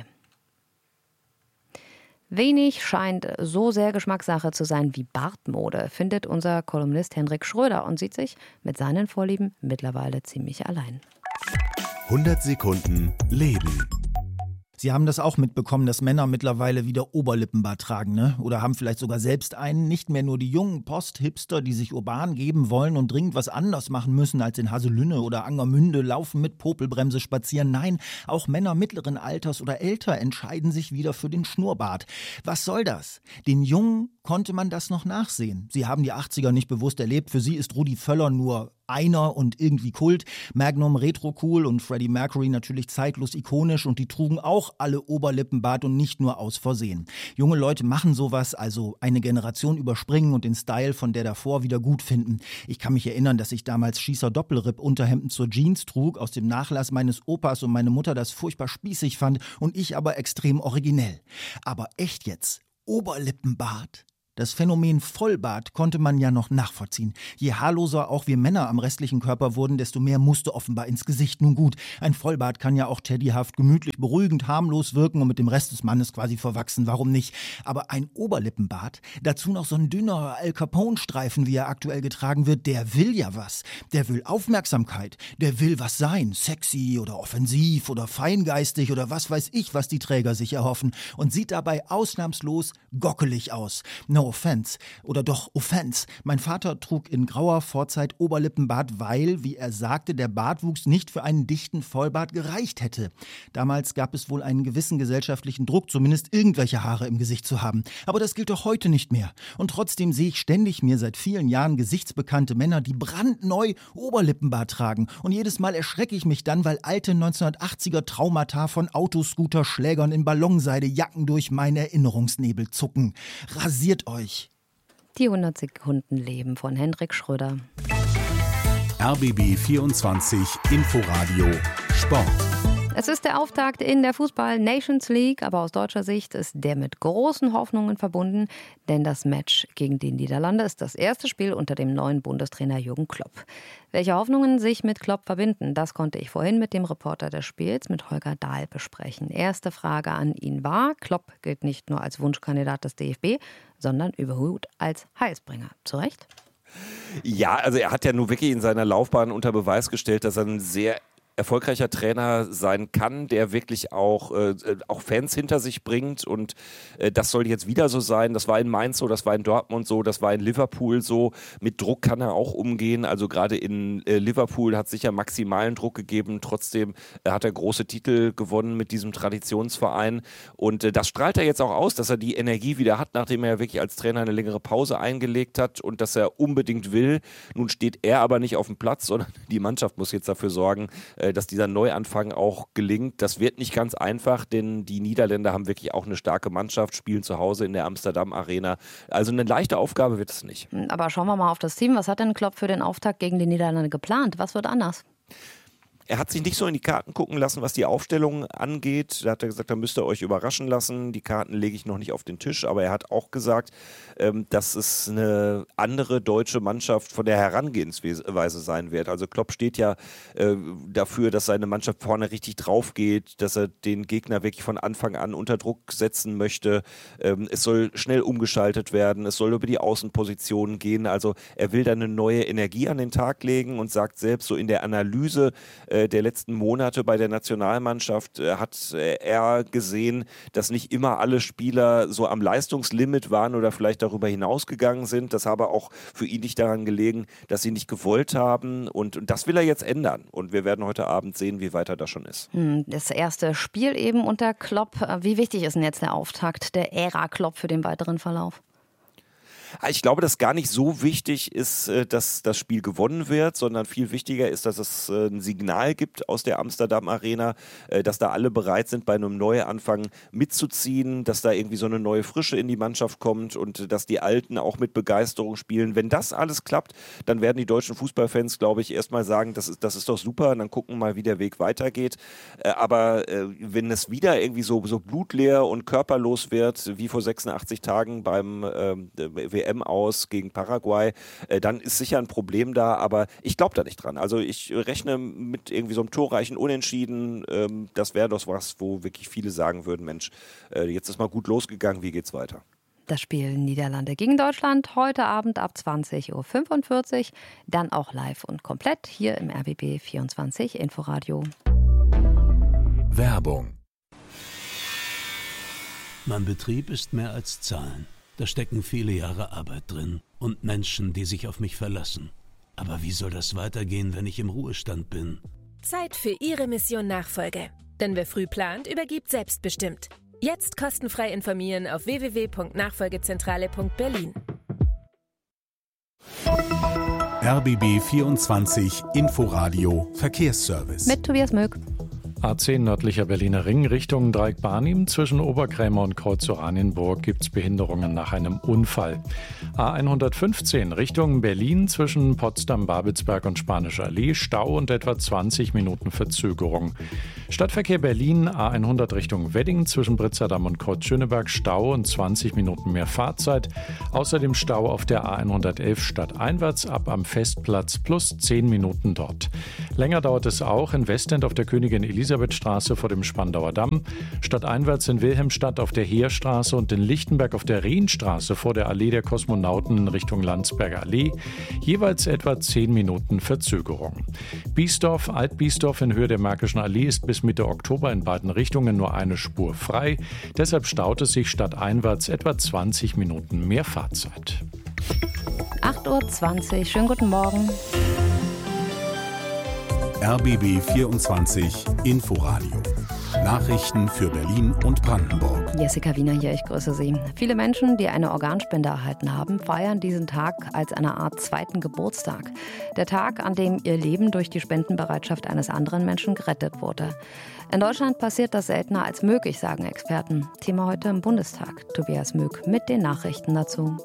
Wenig scheint so sehr Geschmackssache zu sein wie Bartmode, findet unser Kolumnist Hendrik Schröder und sieht sich mit seinen Vorlieben mittlerweile ziemlich allein. 100 Sekunden Leben. Sie haben das auch mitbekommen, dass Männer mittlerweile wieder Oberlippenbart tragen, ne? Oder haben vielleicht sogar selbst einen. Nicht mehr nur die jungen Post-Hipster, die sich urban geben wollen und dringend was anders machen müssen als in Haselünne oder Angermünde, laufen mit Popelbremse spazieren. Nein, auch Männer mittleren Alters oder älter entscheiden sich wieder für den Schnurrbart. Was soll das? Den Jungen konnte man das noch nachsehen. Sie haben die 80er nicht bewusst erlebt. Für sie ist Rudi Völler nur einer und irgendwie Kult. Magnum retro cool und Freddie Mercury natürlich zeitlos ikonisch und die trugen auch alle Oberlippenbart und nicht nur aus Versehen. Junge Leute machen sowas, also eine Generation überspringen und den Style von der davor wieder gut finden. Ich kann mich erinnern, dass ich damals Schießer-Doppelripp-Unterhemden zur Jeans trug, aus dem Nachlass meines Opas und meine Mutter das furchtbar spießig fand und ich aber extrem originell. Aber echt jetzt? Oberlippenbart? Das Phänomen Vollbart konnte man ja noch nachvollziehen. Je haarloser auch wir Männer am restlichen Körper wurden, desto mehr musste offenbar ins Gesicht. Nun gut, ein Vollbart kann ja auch teddyhaft, gemütlich, beruhigend, harmlos wirken und mit dem Rest des Mannes quasi verwachsen. Warum nicht? Aber ein Oberlippenbart, dazu noch so ein dünner Al Capone-Streifen, wie er aktuell getragen wird, der will ja was. Der will Aufmerksamkeit. Der will was sein. Sexy oder offensiv oder feingeistig oder was weiß ich, was die Träger sich erhoffen. Und sieht dabei ausnahmslos gockelig aus. No offense. Oder doch Offense. Mein Vater trug in grauer Vorzeit Oberlippenbart, weil, wie er sagte, der Bartwuchs nicht für einen dichten Vollbart gereicht hätte. Damals gab es wohl einen gewissen gesellschaftlichen Druck, zumindest irgendwelche Haare im Gesicht zu haben. Aber das gilt doch heute nicht mehr. Und trotzdem sehe ich ständig mir seit vielen Jahren gesichtsbekannte Männer, die brandneu Oberlippenbart tragen. Und jedes Mal erschrecke ich mich dann, weil alte 1980er Traumata von Autoscooter-Schlägern in Ballonseide Jacken durch meinen Erinnerungsnebel zucken. Rasiert euch. Die 100 Sekunden Leben von Hendrik Schröder. RBB 24 Inforadio Sport. Es ist der Auftakt in der Fußball-Nations League, aber aus deutscher Sicht ist der mit großen Hoffnungen verbunden, denn das Match gegen die Niederlande ist das erste Spiel unter dem neuen Bundestrainer Jürgen Klopp. Welche Hoffnungen sich mit Klopp verbinden, das konnte ich vorhin mit dem Reporter des Spiels, mit Holger Dahl, besprechen. Erste Frage an ihn war: Klopp gilt nicht nur als Wunschkandidat des DFB, sondern überhaupt als Heilsbringer. Zu Recht? Ja, also er hat ja nun wirklich in seiner Laufbahn unter Beweis gestellt, dass er ein sehr erfolgreicher Trainer sein kann, der wirklich auch Fans hinter sich bringt, und das soll jetzt wieder so sein. Das war in Mainz so, das war in Dortmund so, das war in Liverpool so. Mit Druck kann er auch umgehen, also gerade in Liverpool hat es sicher maximalen Druck gegeben, trotzdem hat er große Titel gewonnen mit diesem Traditionsverein, und das strahlt er jetzt auch aus, dass er die Energie wieder hat, nachdem er wirklich als Trainer eine längere Pause eingelegt hat und dass er unbedingt will. Nun steht er aber nicht auf dem Platz, sondern die Mannschaft muss jetzt dafür sorgen, dass dieser Neuanfang auch gelingt. Das wird nicht ganz einfach, denn die Niederländer haben wirklich auch eine starke Mannschaft, spielen zu Hause in der Amsterdam Arena. Also eine leichte Aufgabe wird es nicht. Aber schauen wir mal auf das Team. Was hat denn Klopp für den Auftakt gegen die Niederlande geplant? Was wird anders? Er hat sich nicht so in die Karten gucken lassen, was die Aufstellung angeht. Da hat er gesagt, da müsst ihr euch überraschen lassen. Die Karten lege ich noch nicht auf den Tisch. Aber er hat auch gesagt, dass es eine andere deutsche Mannschaft von der Herangehensweise sein wird. Also Klopp steht ja dafür, dass seine Mannschaft vorne richtig drauf geht, dass er den Gegner wirklich von Anfang an unter Druck setzen möchte. Es soll schnell umgeschaltet werden. Es soll über die Außenpositionen gehen. Also er will da eine neue Energie an den Tag legen und sagt selbst, so in der Analyse der letzten Monate bei der Nationalmannschaft hat er gesehen, dass nicht immer alle Spieler so am Leistungslimit waren oder vielleicht darüber hinausgegangen sind. Das habe auch für ihn nicht daran gelegen, dass sie nicht gewollt haben, und das will er jetzt ändern, und wir werden heute Abend sehen, wie weit er da schon ist. Das erste Spiel eben unter Klopp. Wie wichtig ist denn jetzt der Auftakt der Ära Klopp für den weiteren Verlauf? Ich glaube, dass gar nicht so wichtig ist, dass das Spiel gewonnen wird, sondern viel wichtiger ist, dass es ein Signal gibt aus der Amsterdam Arena, dass da alle bereit sind, bei einem Neuanfang mitzuziehen, dass da irgendwie so eine neue Frische in die Mannschaft kommt und dass die Alten auch mit Begeisterung spielen. Wenn das alles klappt, dann werden die deutschen Fußballfans, glaube ich, erstmal sagen, das ist doch super, und dann gucken mal, wie der Weg weitergeht. Aber wenn es wieder irgendwie so blutleer und körperlos wird, wie vor 86 Tagen beim WM aus gegen Paraguay, dann ist sicher ein Problem da, aber ich glaube da nicht dran. Also ich rechne mit irgendwie so einem torreichen Unentschieden. Das wäre doch was, wo wirklich viele sagen würden, Mensch, jetzt ist mal gut losgegangen, wie geht's weiter? Das Spiel Niederlande gegen Deutschland heute Abend ab 20:45 Uhr, dann auch live und komplett hier im RBB 24 Inforadio. Werbung. Mein Betrieb ist mehr als Zahlen. Da stecken viele Jahre Arbeit drin und Menschen, die sich auf mich verlassen. Aber wie soll das weitergehen, wenn ich im Ruhestand bin? Zeit für Ihre Mission Nachfolge. Denn wer früh plant, übergibt selbstbestimmt. Jetzt kostenfrei informieren auf www.nachfolgezentrale.berlin. RBB 24 Inforadio Verkehrsservice. Mit Tobias Möck. A10 nördlicher Berliner Ring Richtung Dreieck-Barnim. Zwischen Oberkrämer und Kreuz-Oranienburg gibt es Behinderungen nach einem Unfall. A115 Richtung Berlin zwischen Potsdam-Babelsberg und Spanische Allee. Stau und etwa 20 Minuten Verzögerung. Stadtverkehr Berlin A100 Richtung Wedding zwischen Britzerdamm und Kreuz-Schöneberg. Stau und 20 Minuten mehr Fahrzeit. Außerdem Stau auf der A111 stadteinwärts ab am Festplatz plus 10 Minuten dort. Länger dauert es auch in Westend auf der Königin Elisabethstraße vor dem Spandauer Damm, stadteinwärts in Wilhelmstadt auf der Heerstraße und in Lichtenberg auf der Rienstraße vor der Allee der Kosmonauten in Richtung Landsberger Allee, jeweils etwa 10 Minuten Verzögerung. Biesdorf, Alt-Biesdorf in Höhe der Märkischen Allee ist bis Mitte Oktober in beiden Richtungen nur eine Spur frei, deshalb staut es sich stadteinwärts etwa 20 Minuten mehr Fahrzeit. 8:20 Uhr, schönen guten Morgen. RBB 24 Inforadio. Nachrichten für Berlin und Brandenburg. Jessica Wiener hier, ich grüße Sie. Viele Menschen, die eine Organspende erhalten haben, feiern diesen Tag als eine Art zweiten Geburtstag. Der Tag, an dem ihr Leben durch die Spendenbereitschaft eines anderen Menschen gerettet wurde. In Deutschland passiert das seltener als möglich, sagen Experten. Thema heute im Bundestag. Tobias Möck mit den Nachrichten dazu.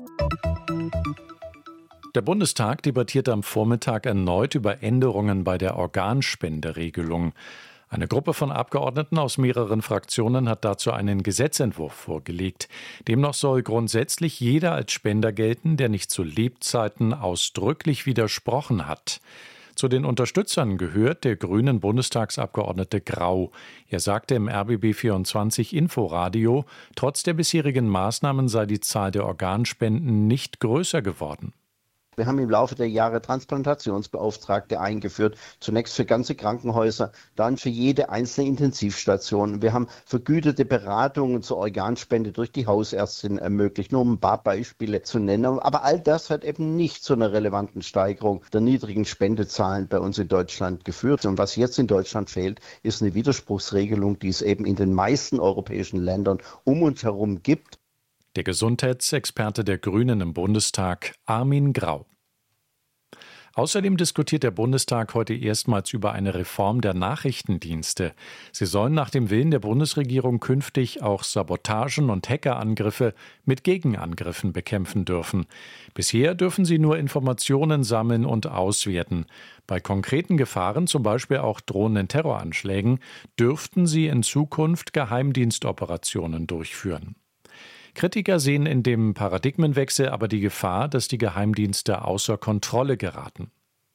Der Bundestag debattiert am Vormittag erneut über Änderungen bei der Organspenderegelung. Eine Gruppe von Abgeordneten aus mehreren Fraktionen hat dazu einen Gesetzentwurf vorgelegt. Demnach soll grundsätzlich jeder als Spender gelten, der nicht zu Lebzeiten ausdrücklich widersprochen hat. Zu den Unterstützern gehört der grünen Bundestagsabgeordnete Grau. Er sagte im RBB 24 Inforadio, trotz der bisherigen Maßnahmen sei die Zahl der Organspenden nicht größer geworden. Wir haben im Laufe der Jahre Transplantationsbeauftragte eingeführt, zunächst für ganze Krankenhäuser, dann für jede einzelne Intensivstation. Wir haben vergütete Beratungen zur Organspende durch die Hausärztin ermöglicht, nur um ein paar Beispiele zu nennen. Aber all das hat eben nicht zu einer relevanten Steigerung der niedrigen Spendezahlen bei uns in Deutschland geführt. Und was jetzt in Deutschland fehlt, ist eine Widerspruchsregelung, die es eben in den meisten europäischen Ländern um uns herum gibt. Der Gesundheitsexperte der Grünen im Bundestag, Armin Grau. Außerdem diskutiert der Bundestag heute erstmals über eine Reform der Nachrichtendienste. Sie sollen nach dem Willen der Bundesregierung künftig auch Sabotagen und Hackerangriffe mit Gegenangriffen bekämpfen dürfen. Bisher dürfen sie nur Informationen sammeln und auswerten. Bei konkreten Gefahren, zum Beispiel auch drohenden Terroranschlägen, dürften sie in Zukunft Geheimdienstoperationen durchführen. Kritiker sehen in dem Paradigmenwechsel aber die Gefahr, dass die Geheimdienste außer Kontrolle geraten.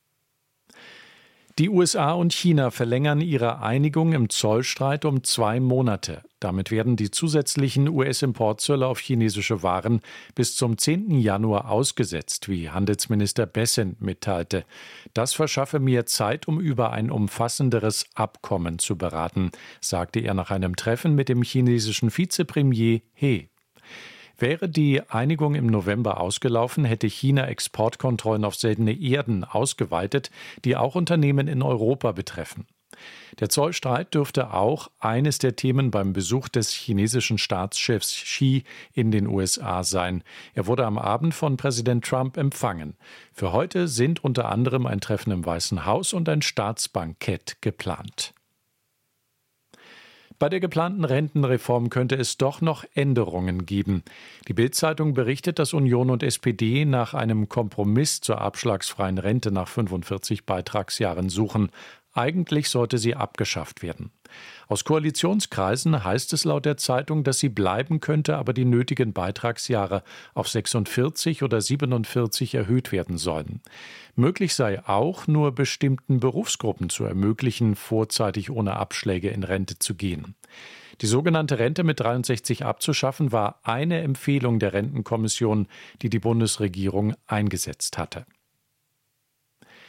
Die USA und China verlängern ihre Einigung im Zollstreit um 2 Monate. Damit werden die zusätzlichen US-Importzölle auf chinesische Waren bis zum 10. Januar ausgesetzt, wie Handelsminister Bessent mitteilte. Das verschaffe mehr Zeit, um über ein umfassenderes Abkommen zu beraten, sagte er nach einem Treffen mit dem chinesischen Vizepremier He. Wäre die Einigung im November ausgelaufen, hätte China Exportkontrollen auf seltene Erden ausgeweitet, die auch Unternehmen in Europa betreffen. Der Zollstreit dürfte auch eines der Themen beim Besuch des chinesischen Staatschefs Xi in den USA sein. Er wurde am Abend von Präsident Trump empfangen. Für heute sind unter anderem ein Treffen im Weißen Haus und ein Staatsbankett geplant. Bei der geplanten Rentenreform könnte es doch noch Änderungen geben. Die Bild-Zeitung berichtet, dass Union und SPD nach einem Kompromiss zur abschlagsfreien Rente nach 45 Beitragsjahren suchen. Eigentlich sollte sie abgeschafft werden. Aus Koalitionskreisen heißt es laut der Zeitung, dass sie bleiben könnte, aber die nötigen Beitragsjahre auf 46 oder 47 erhöht werden sollen. Möglich sei auch, nur bestimmten Berufsgruppen zu ermöglichen, vorzeitig ohne Abschläge in Rente zu gehen. Die sogenannte Rente mit 63 abzuschaffen, war eine Empfehlung der Rentenkommission, die die Bundesregierung eingesetzt hatte.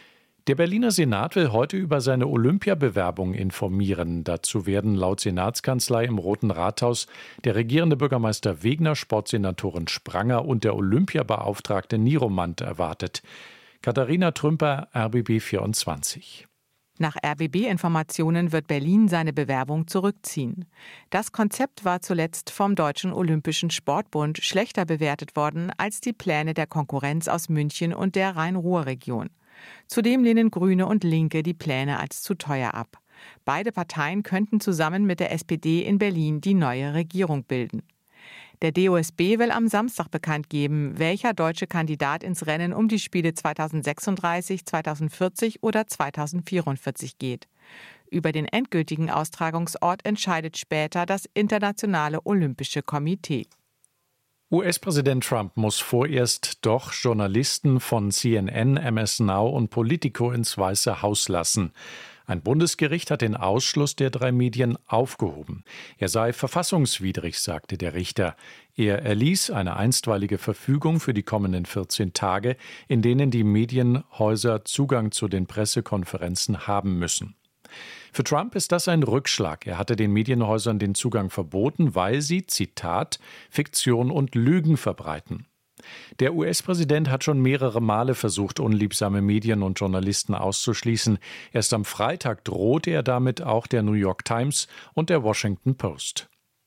Der Berliner Senat will heute über seine Olympiabewerbung informieren. Dazu werden laut Senatskanzlei im Roten Rathaus der regierende Bürgermeister Wegner, Sportsenatorin Spranger und der Olympiabeauftragte Niromant erwartet. Katharina Trümper, RBB 24. Nach RBB-Informationen wird Berlin seine Bewerbung zurückziehen. Das Konzept war zuletzt vom Deutschen Olympischen Sportbund schlechter bewertet worden als die Pläne der Konkurrenz aus München und der Rhein-Ruhr-Region. Zudem lehnen Grüne und Linke die Pläne als zu teuer ab. Beide Parteien könnten zusammen mit der SPD in Berlin die neue Regierung bilden. Der DOSB will am Samstag bekannt geben, welcher deutsche Kandidat ins Rennen um die Spiele 2036, 2040 oder 2044 geht. Über den endgültigen Austragungsort entscheidet später das Internationale Olympische Komitee. US-Präsident Trump muss vorerst doch Journalisten von CNN, MS Now und Politico ins Weiße Haus lassen. Ein Bundesgericht hat den Ausschluss der 3 Medien aufgehoben. Er sei verfassungswidrig, sagte der Richter. Er erließ eine einstweilige Verfügung für die kommenden 14 Tage, in denen die Medienhäuser Zugang zu den Pressekonferenzen haben müssen. Für Trump ist das ein Rückschlag. Er hatte den Medienhäusern den Zugang verboten, weil sie, Zitat, Fiktion und Lügen verbreiten. Der US-Präsident hat schon mehrere Male versucht, unliebsame Medien und Journalisten auszuschließen. Erst am Freitag drohte er damit auch der New York Times und der Washington Post.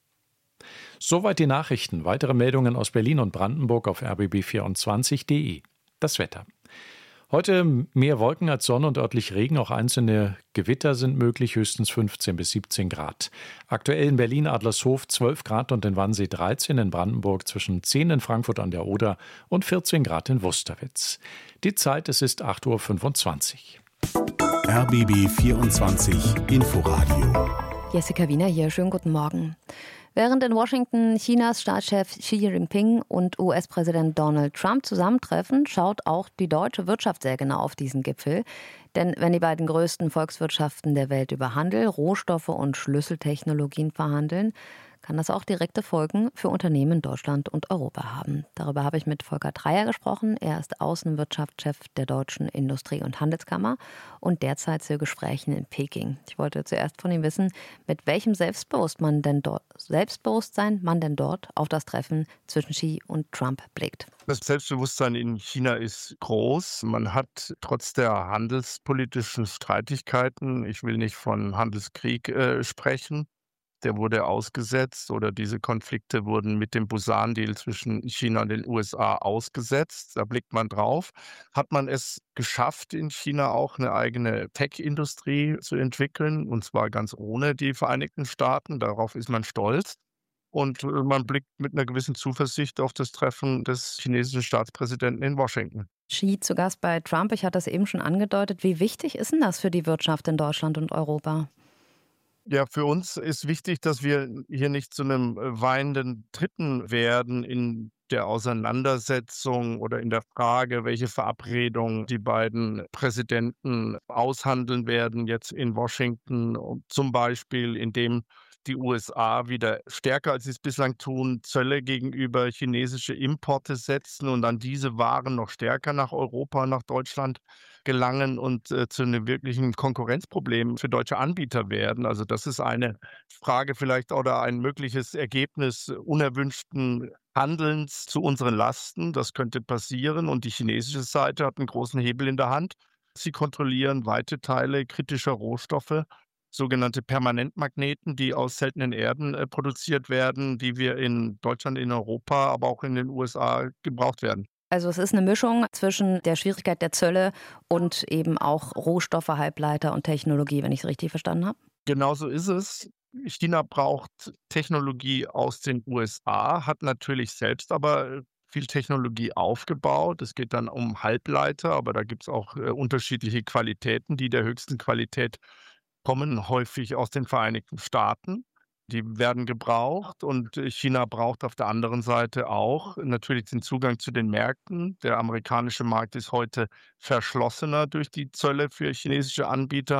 Soweit die Nachrichten. Weitere Meldungen aus Berlin und Brandenburg auf rbb24.de. Das Wetter. Heute mehr Wolken als Sonne und örtlich Regen, auch einzelne Gewitter sind möglich, höchstens 15 bis 17 Grad. Aktuell in Berlin Adlershof 12 Grad und in Wannsee 13, in Brandenburg zwischen 10 in Frankfurt an der Oder und 14 Grad in Wusterwitz. Die Zeit, es ist 8.25 Uhr. RBB 24 Inforadio. Jessica Wiener hier, schönen guten Morgen. Während in Washington Chinas Staatschef Xi Jinping und US-Präsident Donald Trump zusammentreffen, schaut auch die deutsche Wirtschaft sehr genau auf diesen Gipfel. Denn wenn die beiden größten Volkswirtschaften der Welt über Handel, Rohstoffe und Schlüsseltechnologien verhandeln, kann das auch direkte Folgen für Unternehmen in Deutschland und Europa haben. Darüber habe ich mit Volker Dreyer gesprochen. Er ist Außenwirtschaftschef der Deutschen Industrie- und Handelskammer und derzeit zu Gesprächen in Peking. Ich wollte zuerst von ihm wissen, mit welchem Selbstbewusstsein man denn dort auf das Treffen zwischen Xi und Trump blickt. Das Selbstbewusstsein in China ist groß. Man hat trotz der handelspolitischen Streitigkeiten, ich will nicht von Handelskrieg sprechen, der wurde ausgesetzt oder diese Konflikte wurden mit dem Busan-Deal zwischen China und den USA ausgesetzt. Da blickt man drauf. Hat man es geschafft, in China auch eine eigene Tech-Industrie zu entwickeln, und zwar ganz ohne die Vereinigten Staaten. Darauf ist man stolz. Und man blickt mit einer gewissen Zuversicht auf das Treffen des chinesischen Staatspräsidenten in Washington. Xi zu Gast bei Trump, ich hatte es eben schon angedeutet. Wie wichtig ist denn das für die Wirtschaft in Deutschland und Europa? Ja, für uns ist wichtig, dass wir hier nicht zu einem weinenden Dritten werden in der Auseinandersetzung oder in der Frage, welche Verabredung die beiden Präsidenten aushandeln werden, jetzt in Washington, zum Beispiel, indem die USA wieder stärker, als sie es bislang tun, Zölle gegenüber chinesische Importe setzen und dann diese Waren noch stärker nach Europa, nach Deutschland gelangen und zu einem wirklichen Konkurrenzproblem für deutsche Anbieter werden. Also das ist eine Frage vielleicht oder ein mögliches Ergebnis unerwünschten Handelns zu unseren Lasten. Das könnte passieren und die chinesische Seite hat einen großen Hebel in der Hand. Sie kontrollieren weite Teile kritischer Rohstoffe, sogenannte Permanentmagneten, die aus seltenen Erden produziert werden, die wir in Deutschland, in Europa, aber auch in den USA gebraucht werden. Also es ist eine Mischung zwischen der Schwierigkeit der Zölle und eben auch Rohstoffe, Halbleiter und Technologie, wenn ich es richtig verstanden habe? Genau so ist es. China braucht Technologie aus den USA, hat natürlich selbst aber viel Technologie aufgebaut. Es geht dann um Halbleiter, aber da gibt es auch unterschiedliche Qualitäten, die der höchsten Qualität kommen häufig aus den Vereinigten Staaten. Die werden gebraucht und China braucht auf der anderen Seite auch natürlich den Zugang zu den Märkten. Der amerikanische Markt ist heute verschlossener durch die Zölle für chinesische Anbieter.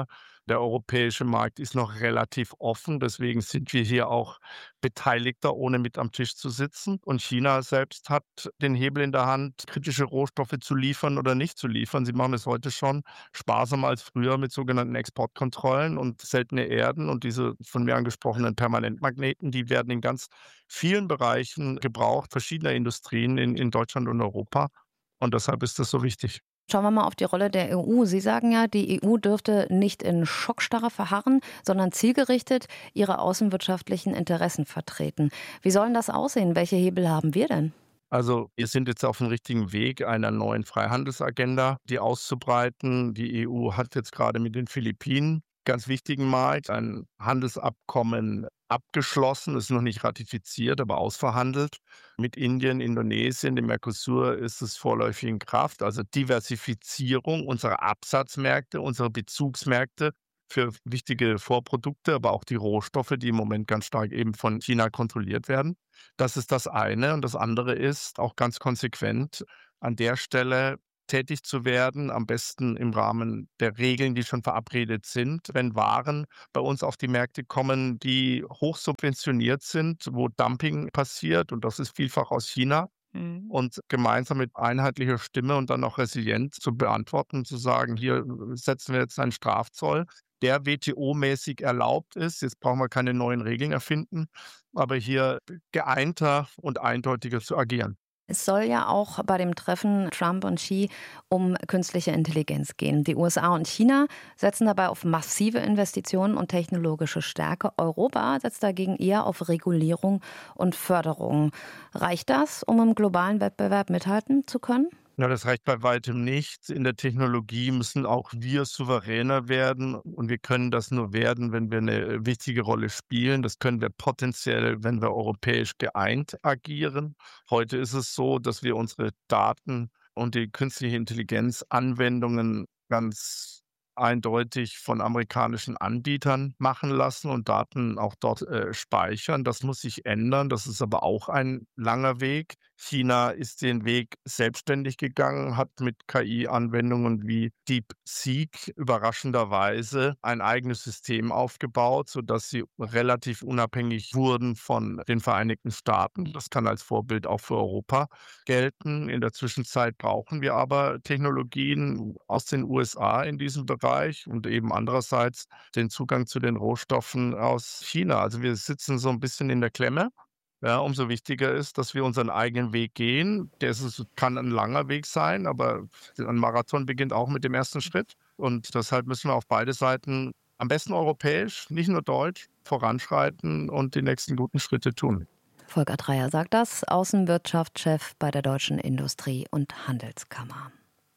Der europäische Markt ist noch relativ offen, deswegen sind wir hier auch Beteiligter, ohne mit am Tisch zu sitzen. Und China selbst hat den Hebel in der Hand, kritische Rohstoffe zu liefern oder nicht zu liefern. Sie machen es heute schon sparsamer als früher mit sogenannten Exportkontrollen und seltene Erden und diese von mir angesprochenen Permanentmagneten, die werden in ganz vielen Bereichen gebraucht, verschiedener Industrien in Deutschland und Europa. Und deshalb ist das so wichtig. Schauen wir mal auf die Rolle der EU. Sie sagen ja, die EU dürfte nicht in Schockstarre verharren, sondern zielgerichtet ihre außenwirtschaftlichen Interessen vertreten. Wie soll das aussehen? Welche Hebel haben wir denn? Also wir sind jetzt auf dem richtigen Weg einer neuen Freihandelsagenda, die auszubreiten. Die EU hat jetzt gerade mit den Philippinen, ganz wichtigen Markt, ein Handelsabkommen abgeschlossen, ist noch nicht ratifiziert, aber ausverhandelt. Mit Indien, Indonesien, dem Mercosur ist es vorläufig in Kraft. Also Diversifizierung unserer Absatzmärkte, unserer Bezugsmärkte für wichtige Vorprodukte, aber auch die Rohstoffe, die im Moment ganz stark eben von China kontrolliert werden. Das ist das eine. Und das andere ist auch ganz konsequent an der Stelle tätig zu werden, am besten im Rahmen der Regeln, die schon verabredet sind, wenn Waren bei uns auf die Märkte kommen, die hoch subventioniert sind, wo Dumping passiert, und das ist vielfach aus China, und gemeinsam mit einheitlicher Stimme und dann auch resilient zu beantworten, zu sagen, hier setzen wir jetzt einen Strafzoll, der WTO-mäßig erlaubt ist. Jetzt brauchen wir keine neuen Regeln erfinden, aber hier geeinter und eindeutiger zu agieren. Es soll ja auch bei dem Treffen Trump und Xi um künstliche Intelligenz gehen. Die USA und China setzen dabei auf massive Investitionen und technologische Stärke. Europa setzt dagegen eher auf Regulierung und Förderung. Reicht das, um im globalen Wettbewerb mithalten zu können? Ja, das reicht bei weitem nicht. In der Technologie müssen auch wir souveräner werden. Und wir können das nur werden, wenn wir eine wichtige Rolle spielen. Das können wir potenziell, wenn wir europäisch geeint agieren. Heute ist es so, dass wir unsere Daten und die künstliche Intelligenz-Anwendungen ganz eindeutig von amerikanischen Anbietern machen lassen und Daten auch dort speichern. Das muss sich ändern. Das ist aber auch ein langer Weg. China ist den Weg selbstständig gegangen, hat mit KI-Anwendungen wie DeepSeek überraschenderweise ein eigenes System aufgebaut, sodass sie relativ unabhängig wurden von den Vereinigten Staaten. Das kann als Vorbild auch für Europa gelten. In der Zwischenzeit brauchen wir aber Technologien aus den USA in diesem Bereich und eben andererseits den Zugang zu den Rohstoffen aus China. Also wir sitzen so ein bisschen in der Klemme. Ja, umso wichtiger ist, dass wir unseren eigenen Weg gehen. Kann ein langer Weg sein, aber ein Marathon beginnt auch mit dem ersten Schritt. Und deshalb müssen wir auf beide Seiten, am besten europäisch, nicht nur deutsch, voranschreiten und die nächsten guten Schritte tun. Volker Dreyer sagt das, Außenwirtschaftschef bei der Deutschen Industrie- und Handelskammer.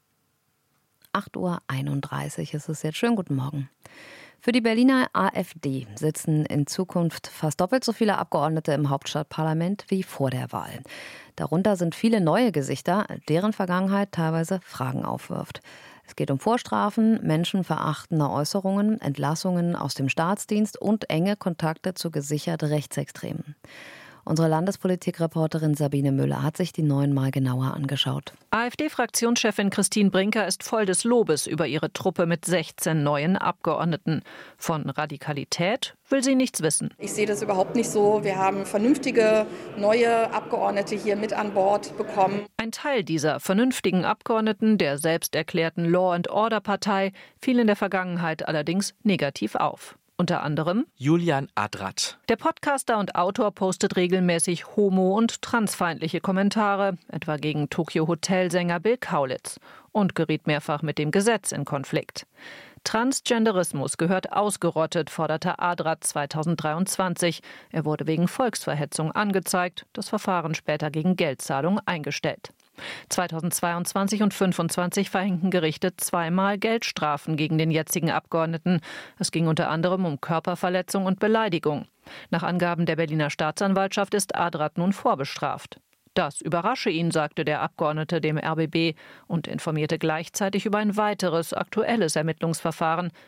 8:31 Uhr ist es jetzt. Schönen guten Morgen. Für die Berliner AfD sitzen in Zukunft fast doppelt so viele Abgeordnete im Hauptstadtparlament wie vor der Wahl. Darunter sind viele neue Gesichter, deren Vergangenheit teilweise Fragen aufwirft. Es geht um Vorstrafen, menschenverachtende Äußerungen, Entlassungen aus dem Staatsdienst und enge Kontakte zu gesichert Rechtsextremen. Unsere Landespolitikreporterin Sabine Müller hat sich die neuen mal genauer angeschaut. AfD-Fraktionschefin Christine Brinker ist voll des Lobes über ihre Truppe mit 16 neuen Abgeordneten. Von Radikalität will sie nichts wissen. Ich sehe das überhaupt nicht so. Wir haben vernünftige neue Abgeordnete hier mit an Bord bekommen. Ein Teil dieser vernünftigen Abgeordneten der selbst erklärten Law-and-Order-Partei fiel in der Vergangenheit allerdings negativ auf. Unter anderem Julian Adrat. Der Podcaster und Autor postet regelmäßig homo- und transfeindliche Kommentare, etwa gegen Tokyo-Hotelsänger Bill Kaulitz, und geriet mehrfach mit dem Gesetz in Konflikt. Transgenderismus gehört ausgerottet, forderte Adrat 2023. Er wurde wegen Volksverhetzung angezeigt, das Verfahren später gegen Geldzahlung eingestellt. 2022 und 2025 verhängten Gerichte zweimal Geldstrafen gegen den jetzigen Abgeordneten. Es ging unter anderem um Körperverletzung und Beleidigung. Nach Angaben der Berliner Staatsanwaltschaft ist Adrat nun vorbestraft. Das überrasche ihn, sagte der Abgeordnete dem RBB und informierte gleichzeitig über ein weiteres aktuelles Ermittlungsverfahren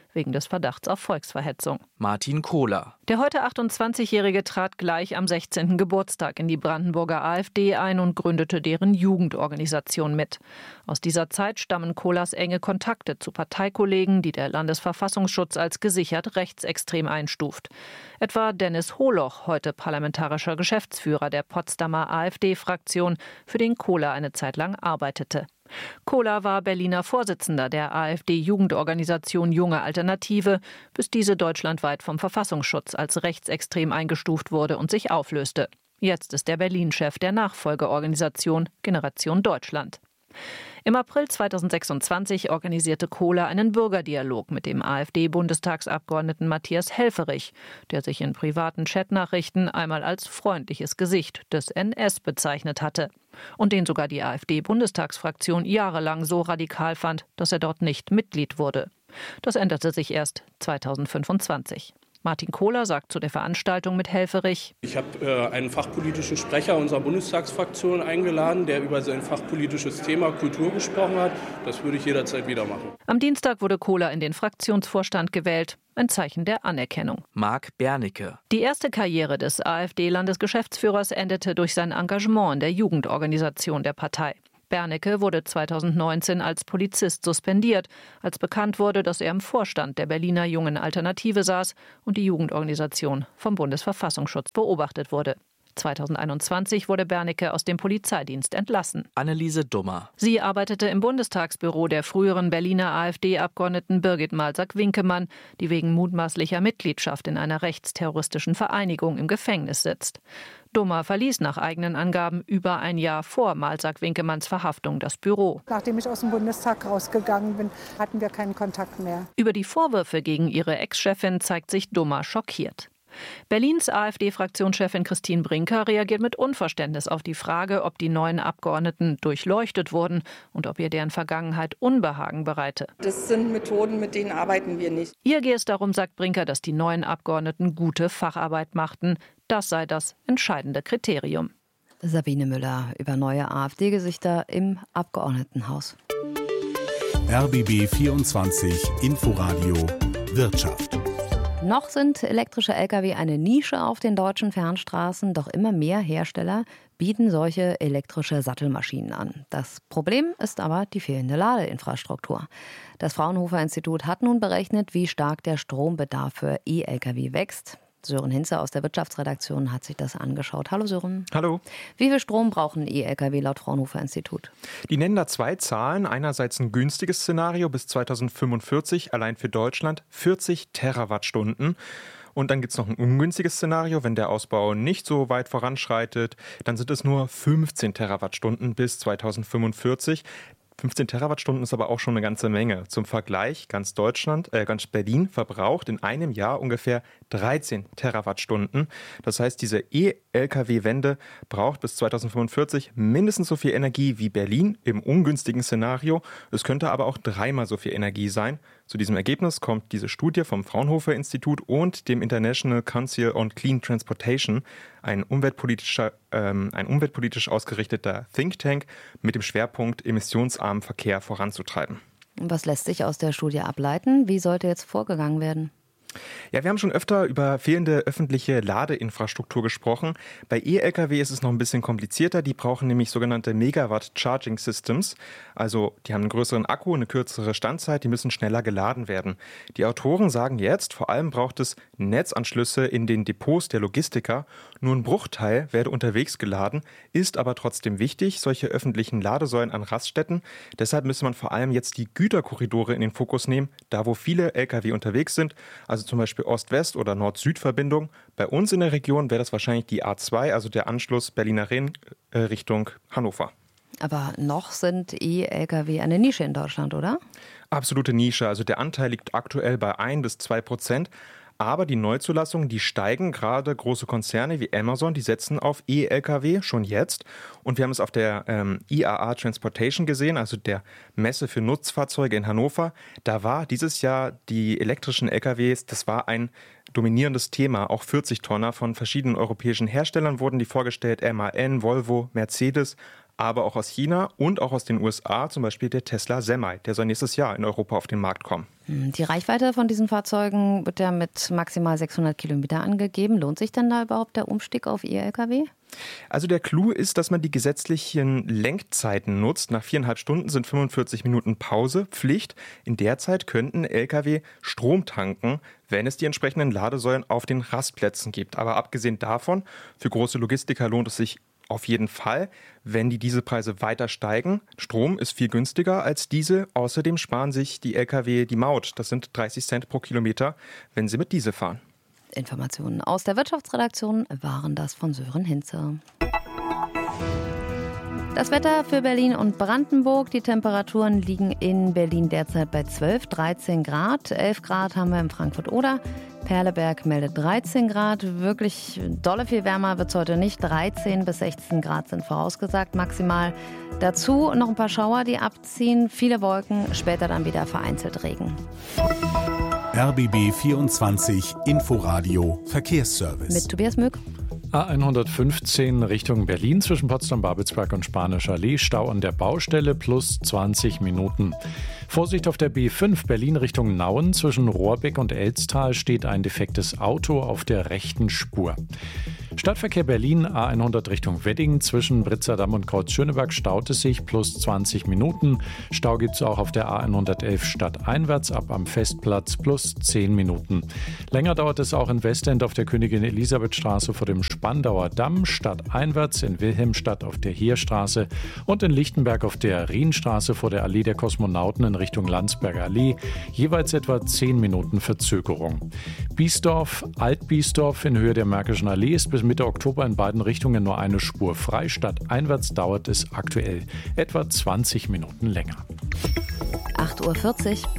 wegen des Verdachts auf Volksverhetzung. Martin Kohler. Der heute 28-Jährige trat gleich am 16. Geburtstag in die Brandenburger AfD ein und gründete deren Jugendorganisation mit. Aus dieser Zeit stammen Kohlers enge Kontakte zu Parteikollegen, die der Landesverfassungsschutz als gesichert rechtsextrem einstuft. Etwa Dennis Holoch, heute parlamentarischer Geschäftsführer der Potsdamer AfD-Fraktion, für den Kohler eine Zeit lang arbeitete. Kohler war Berliner Vorsitzender der AfD-Jugendorganisation Junge Alternative, bis diese deutschlandweit vom Verfassungsschutz als rechtsextrem eingestuft wurde und sich auflöste. Jetzt ist er Berlin-Chef der Nachfolgeorganisation Generation Deutschland. Im April 2026 organisierte Kohler einen Bürgerdialog mit dem AfD-Bundestagsabgeordneten Matthias Helfferich, der sich in privaten Chatnachrichten einmal als freundliches Gesicht des NS bezeichnet hatte und den sogar die AfD-Bundestagsfraktion jahrelang so radikal fand, dass er dort nicht Mitglied wurde. Das änderte sich erst 2025. Martin Kohler sagt zu der Veranstaltung mit Helfferich: Ich habe einen fachpolitischen Sprecher unserer Bundestagsfraktion eingeladen, der über sein fachpolitisches Thema Kultur gesprochen hat. Das würde ich jederzeit wieder machen. Am Dienstag wurde Kohler in den Fraktionsvorstand gewählt. Ein Zeichen der Anerkennung. Marc Bernicke. Die erste Karriere des AfD-Landesgeschäftsführers endete durch sein Engagement in der Jugendorganisation der Partei. Bernicke wurde 2019 als Polizist suspendiert, als bekannt wurde, dass er im Vorstand der Berliner Jungen Alternative saß und die Jugendorganisation vom Bundesverfassungsschutz beobachtet wurde. 2021 wurde Bernicke aus dem Polizeidienst entlassen. Anneliese Dummer. Sie arbeitete im Bundestagsbüro der früheren Berliner AfD-Abgeordneten Birgit Malsack-Winkemann, die wegen mutmaßlicher Mitgliedschaft in einer rechtsterroristischen Vereinigung im Gefängnis sitzt. Dummer verließ nach eigenen Angaben über ein Jahr vor Malsack-Winkemanns Verhaftung das Büro. Nachdem ich aus dem Bundestag rausgegangen bin, hatten wir keinen Kontakt mehr. Über die Vorwürfe gegen ihre Ex-Chefin zeigt sich Dummer schockiert. Berlins AfD-Fraktionschefin Christine Brinker reagiert mit Unverständnis auf die Frage, ob die neuen Abgeordneten durchleuchtet wurden und ob ihr deren Vergangenheit Unbehagen bereite. Das sind Methoden, mit denen arbeiten wir nicht. Ihr gehe es darum, sagt Brinker, dass die neuen Abgeordneten gute Facharbeit machten. Das sei das entscheidende Kriterium. Sabine Müller über neue AfD-Gesichter im Abgeordnetenhaus. RBB 24 Inforadio Wirtschaft. Noch sind elektrische Lkw eine Nische auf den deutschen Fernstraßen, doch immer mehr Hersteller bieten solche elektrische Sattelmaschinen an. Das Problem ist aber die fehlende Ladeinfrastruktur. Das Fraunhofer-Institut hat nun berechnet, wie stark der Strombedarf für E-Lkw wächst. Sören Hinze aus der Wirtschaftsredaktion hat sich das angeschaut. Hallo Sören. Hallo. Wie viel Strom brauchen E-Lkw laut Fraunhofer-Institut? Die nennen da zwei Zahlen. Einerseits ein günstiges Szenario bis 2045, allein für Deutschland 40 Terawattstunden. Und dann gibt es noch ein ungünstiges Szenario, wenn der Ausbau nicht so weit voranschreitet, dann sind es nur 15 Terawattstunden bis 2045. 15 Terawattstunden ist aber auch schon eine ganze Menge. Zum Vergleich, ganz Berlin verbraucht in einem Jahr ungefähr 13 Terawattstunden. Das heißt, diese E-Lkw-Wende braucht bis 2045 mindestens so viel Energie wie Berlin im ungünstigen Szenario. Es könnte aber auch dreimal so viel Energie sein. Zu diesem Ergebnis kommt diese Studie vom Fraunhofer-Institut und dem International Council on Clean Transportation, ein umweltpolitisch ausgerichteter Think Tank mit dem Schwerpunkt emissionsarmen Verkehr voranzutreiben. Was lässt sich aus der Studie ableiten? Wie sollte jetzt vorgegangen werden? Ja, wir haben schon öfter über fehlende öffentliche Ladeinfrastruktur gesprochen. Bei E-Lkw ist es noch ein bisschen komplizierter. Die brauchen nämlich sogenannte Megawatt Charging Systems. Also die haben einen größeren Akku, eine kürzere Standzeit, die müssen schneller geladen werden. Die Autoren sagen jetzt, vor allem braucht es Netzanschlüsse in den Depots der Logistiker. Nur ein Bruchteil werde unterwegs geladen, ist aber trotzdem wichtig, solche öffentlichen Ladesäulen an Raststätten. Deshalb müsse man vor allem jetzt die Güterkorridore in den Fokus nehmen, da wo viele Lkw unterwegs sind, also zum Beispiel Ost-West- oder Nord-Süd-Verbindung. Bei uns in der Region wäre das wahrscheinlich die A2, also der Anschluss Berliner Ring Richtung Hannover. Aber noch sind E-Lkw eine Nische in Deutschland, oder? Absolute Nische. Also der Anteil liegt aktuell bei 1-2%. Aber die Neuzulassungen, die steigen. Gerade große Konzerne wie Amazon, die setzen auf E-Lkw schon jetzt. Und wir haben es auf der IAA Transportation gesehen, also der Messe für Nutzfahrzeuge in Hannover. Da war dieses Jahr die elektrischen Lkws, das war ein dominierendes Thema. Auch 40-Tonner von verschiedenen europäischen Herstellern wurden die vorgestellt. MAN, Volvo, Mercedes. aber auch aus China und auch aus den USA, zum Beispiel der Tesla Semi. Der soll nächstes Jahr in Europa auf den Markt kommen. Die Reichweite von diesen Fahrzeugen wird ja mit maximal 600 Kilometer angegeben. Lohnt sich denn da überhaupt der Umstieg auf E-Lkw? Also der Clou ist, dass man die gesetzlichen Lenkzeiten nutzt. Nach 4,5 Stunden sind 45 Minuten Pause Pflicht. In der Zeit könnten Lkw Strom tanken, wenn es die entsprechenden Ladesäulen auf den Rastplätzen gibt. Aber abgesehen davon, für große Logistiker lohnt es sich auf jeden Fall, wenn die Dieselpreise weiter steigen. Strom ist viel günstiger als Diesel. Außerdem sparen sich die Lkw die Maut. Das sind 30 Cent pro Kilometer, wenn sie mit Diesel fahren. Informationen aus der Wirtschaftsredaktion waren das von Sören Hinze. Das Wetter für Berlin und Brandenburg. Die Temperaturen liegen in Berlin derzeit bei 12, 13 Grad. 11 Grad haben wir in Frankfurt-Oder. Perleberg meldet 13 Grad. Wirklich dolle viel wärmer wird es heute nicht. 13 bis 16 Grad sind vorausgesagt maximal. Dazu noch ein paar Schauer, die abziehen. Viele Wolken, später dann wieder vereinzelt Regen. RBB 24 Inforadio Verkehrsservice. Mit Tobias Mück. A115 Richtung Berlin zwischen Potsdam-Babelsberg und Spanischer Allee. Stau an der Baustelle plus 20 Minuten. Vorsicht auf der B5 Berlin Richtung Nauen. Zwischen Rohrbeck und Elztal steht ein defektes Auto auf der rechten Spur. Stadtverkehr Berlin A100 Richtung Wedding. Zwischen Britzerdamm und Kreuz-Schöneberg staut es sich plus 20 Minuten. Stau gibt es auch auf der A111 stadteinwärts ab am Festplatz plus 10 Minuten. Länger dauert es auch in Westend auf der Königin-Elisabeth-Straße vor dem Spandauer Damm, stadteinwärts in Wilhelmstadt auf der Heerstraße und in Lichtenberg auf der Rienstraße vor der Allee der Kosmonauten in Richtung Landsberger Allee. Jeweils etwa 10 Minuten Verzögerung. Biesdorf, Alt-Biesdorf in Höhe der Märkischen Allee ist bis Mitte Oktober in beiden Richtungen nur eine Spur frei. Stadteinwärts dauert es aktuell etwa 20 Minuten länger. 8:40 Uhr.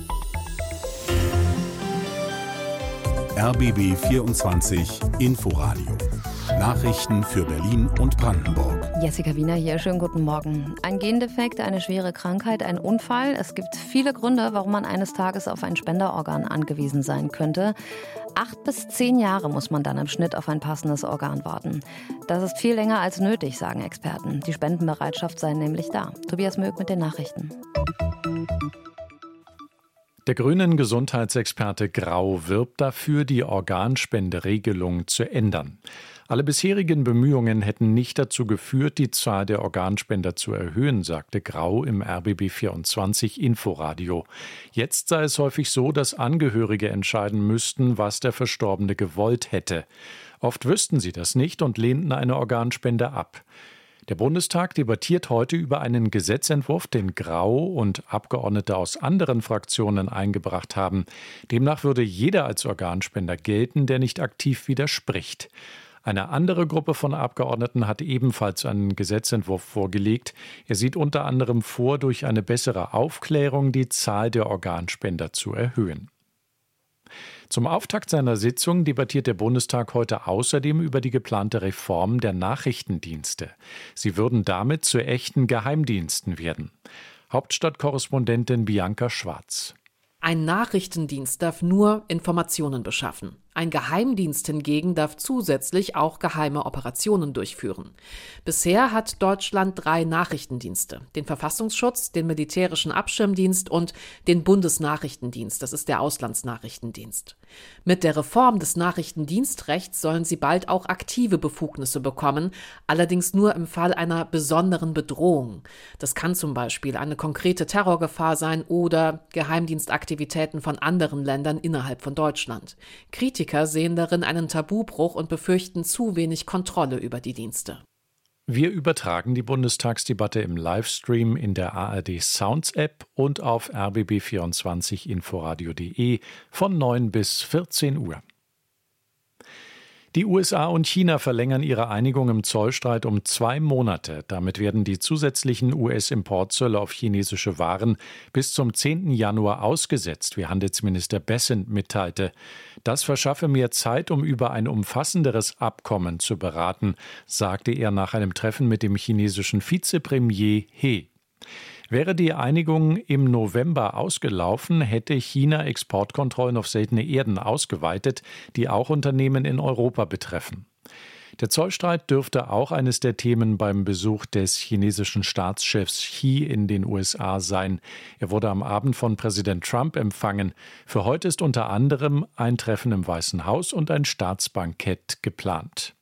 RBB 24 Inforadio. Nachrichten für Berlin und Brandenburg. Jessica Wiener hier, schönen guten Morgen. Ein Gendefekt, eine schwere Krankheit, ein Unfall. Es gibt viele Gründe, warum man eines Tages auf ein Spenderorgan angewiesen sein könnte. 8 bis 10 Jahre muss man dann im Schnitt auf ein passendes Organ warten. Das ist viel länger als nötig, sagen Experten. Die Spendenbereitschaft sei nämlich da. Tobias Möck mit den Nachrichten. Der grünen Gesundheitsexperte Grau wirbt dafür, die Organspenderegelung zu ändern. Alle bisherigen Bemühungen hätten nicht dazu geführt, die Zahl der Organspender zu erhöhen, sagte Grau im RBB 24 Inforadio. Jetzt sei es häufig so, dass Angehörige entscheiden müssten, was der Verstorbene gewollt hätte. Oft wüssten sie das nicht und lehnten eine Organspende ab. Der Bundestag debattiert heute über einen Gesetzentwurf, den Grau und Abgeordnete aus anderen Fraktionen eingebracht haben. Demnach würde jeder als Organspender gelten, der nicht aktiv widerspricht. Eine andere Gruppe von Abgeordneten hat ebenfalls einen Gesetzentwurf vorgelegt. Er sieht unter anderem vor, durch eine bessere Aufklärung die Zahl der Organspender zu erhöhen. Zum Auftakt seiner Sitzung debattiert der Bundestag heute außerdem über die geplante Reform der Nachrichtendienste. Sie würden damit zu echten Geheimdiensten werden. Hauptstadtkorrespondentin Bianca Schwarz. Ein Nachrichtendienst darf nur Informationen beschaffen. Ein Geheimdienst hingegen darf zusätzlich auch geheime Operationen durchführen. Bisher hat Deutschland 3 Nachrichtendienste: den Verfassungsschutz, den Militärischen Abschirmdienst und den Bundesnachrichtendienst, das ist der Auslandsnachrichtendienst. Mit der Reform des Nachrichtendienstrechts sollen sie bald auch aktive Befugnisse bekommen, allerdings nur im Fall einer besonderen Bedrohung. Das kann zum Beispiel eine konkrete Terrorgefahr sein oder Geheimdienstaktivitäten von anderen Ländern innerhalb von Deutschland. Kritiker sehen darin einen Tabubruch und befürchten zu wenig Kontrolle über die Dienste. Wir übertragen die Bundestagsdebatte im Livestream in der ARD Sounds App und auf rbb24inforadio.de von 9 bis 14 Uhr. Die USA und China verlängern ihre Einigung im Zollstreit um 2 Monate. Damit werden die zusätzlichen US-Importzölle auf chinesische Waren bis zum 10. Januar ausgesetzt, wie Handelsminister Bessent mitteilte. Das verschaffe mehr Zeit, um über ein umfassenderes Abkommen zu beraten, sagte er nach einem Treffen mit dem chinesischen Vizepremier He. Wäre die Einigung im November ausgelaufen, hätte China Exportkontrollen auf seltene Erden ausgeweitet, die auch Unternehmen in Europa betreffen. Der Zollstreit dürfte auch eines der Themen beim Besuch des chinesischen Staatschefs Xi in den USA sein. Er wurde am Abend von Präsident Trump empfangen. Für heute ist unter anderem ein Treffen im Weißen Haus und ein Staatsbankett geplant.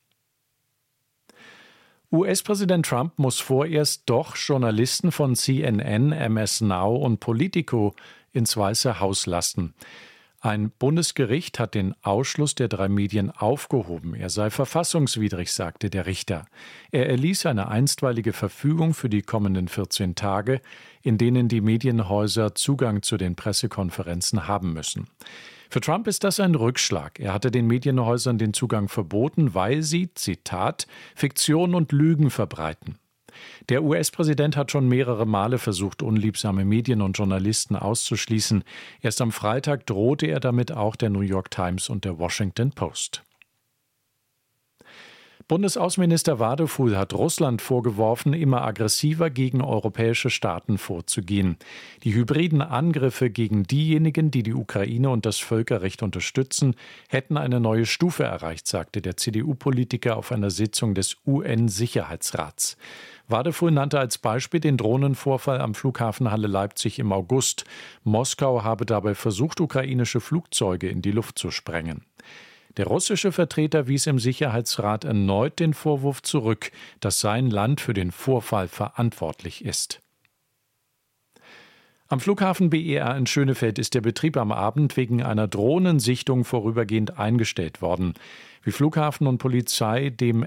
US-Präsident Trump muss vorerst doch Journalisten von CNN, MS Now und Politico ins Weiße Haus lassen. Ein Bundesgericht hat den Ausschluss der 3 Medien aufgehoben. Er sei verfassungswidrig, sagte der Richter. Er erließ eine einstweilige Verfügung für die kommenden 14 Tage, in denen die Medienhäuser Zugang zu den Pressekonferenzen haben müssen. Für Trump ist das ein Rückschlag. Er hatte den Medienhäusern den Zugang verboten, weil sie, Zitat, Fiktion und Lügen verbreiten. Der US-Präsident hat schon mehrere Male versucht, unliebsame Medien und Journalisten auszuschließen. Erst am Freitag drohte er damit auch der New York Times und der Washington Post. Bundesaußenminister Wadefuhl hat Russland vorgeworfen, immer aggressiver gegen europäische Staaten vorzugehen. Die hybriden Angriffe gegen diejenigen, die die Ukraine und das Völkerrecht unterstützen, hätten eine neue Stufe erreicht, sagte der CDU-Politiker auf einer Sitzung des UN-Sicherheitsrats. Wadefuhl nannte als Beispiel den Drohnenvorfall am Flughafen Halle-Leipzig im August. Moskau habe dabei versucht, ukrainische Flugzeuge in die Luft zu sprengen. Der russische Vertreter wies im Sicherheitsrat erneut den Vorwurf zurück, dass sein Land für den Vorfall verantwortlich ist. Am Flughafen BER in Schönefeld ist der Betrieb am Abend wegen einer Drohnensichtung vorübergehend eingestellt worden. Wie Flughafen und Polizei dem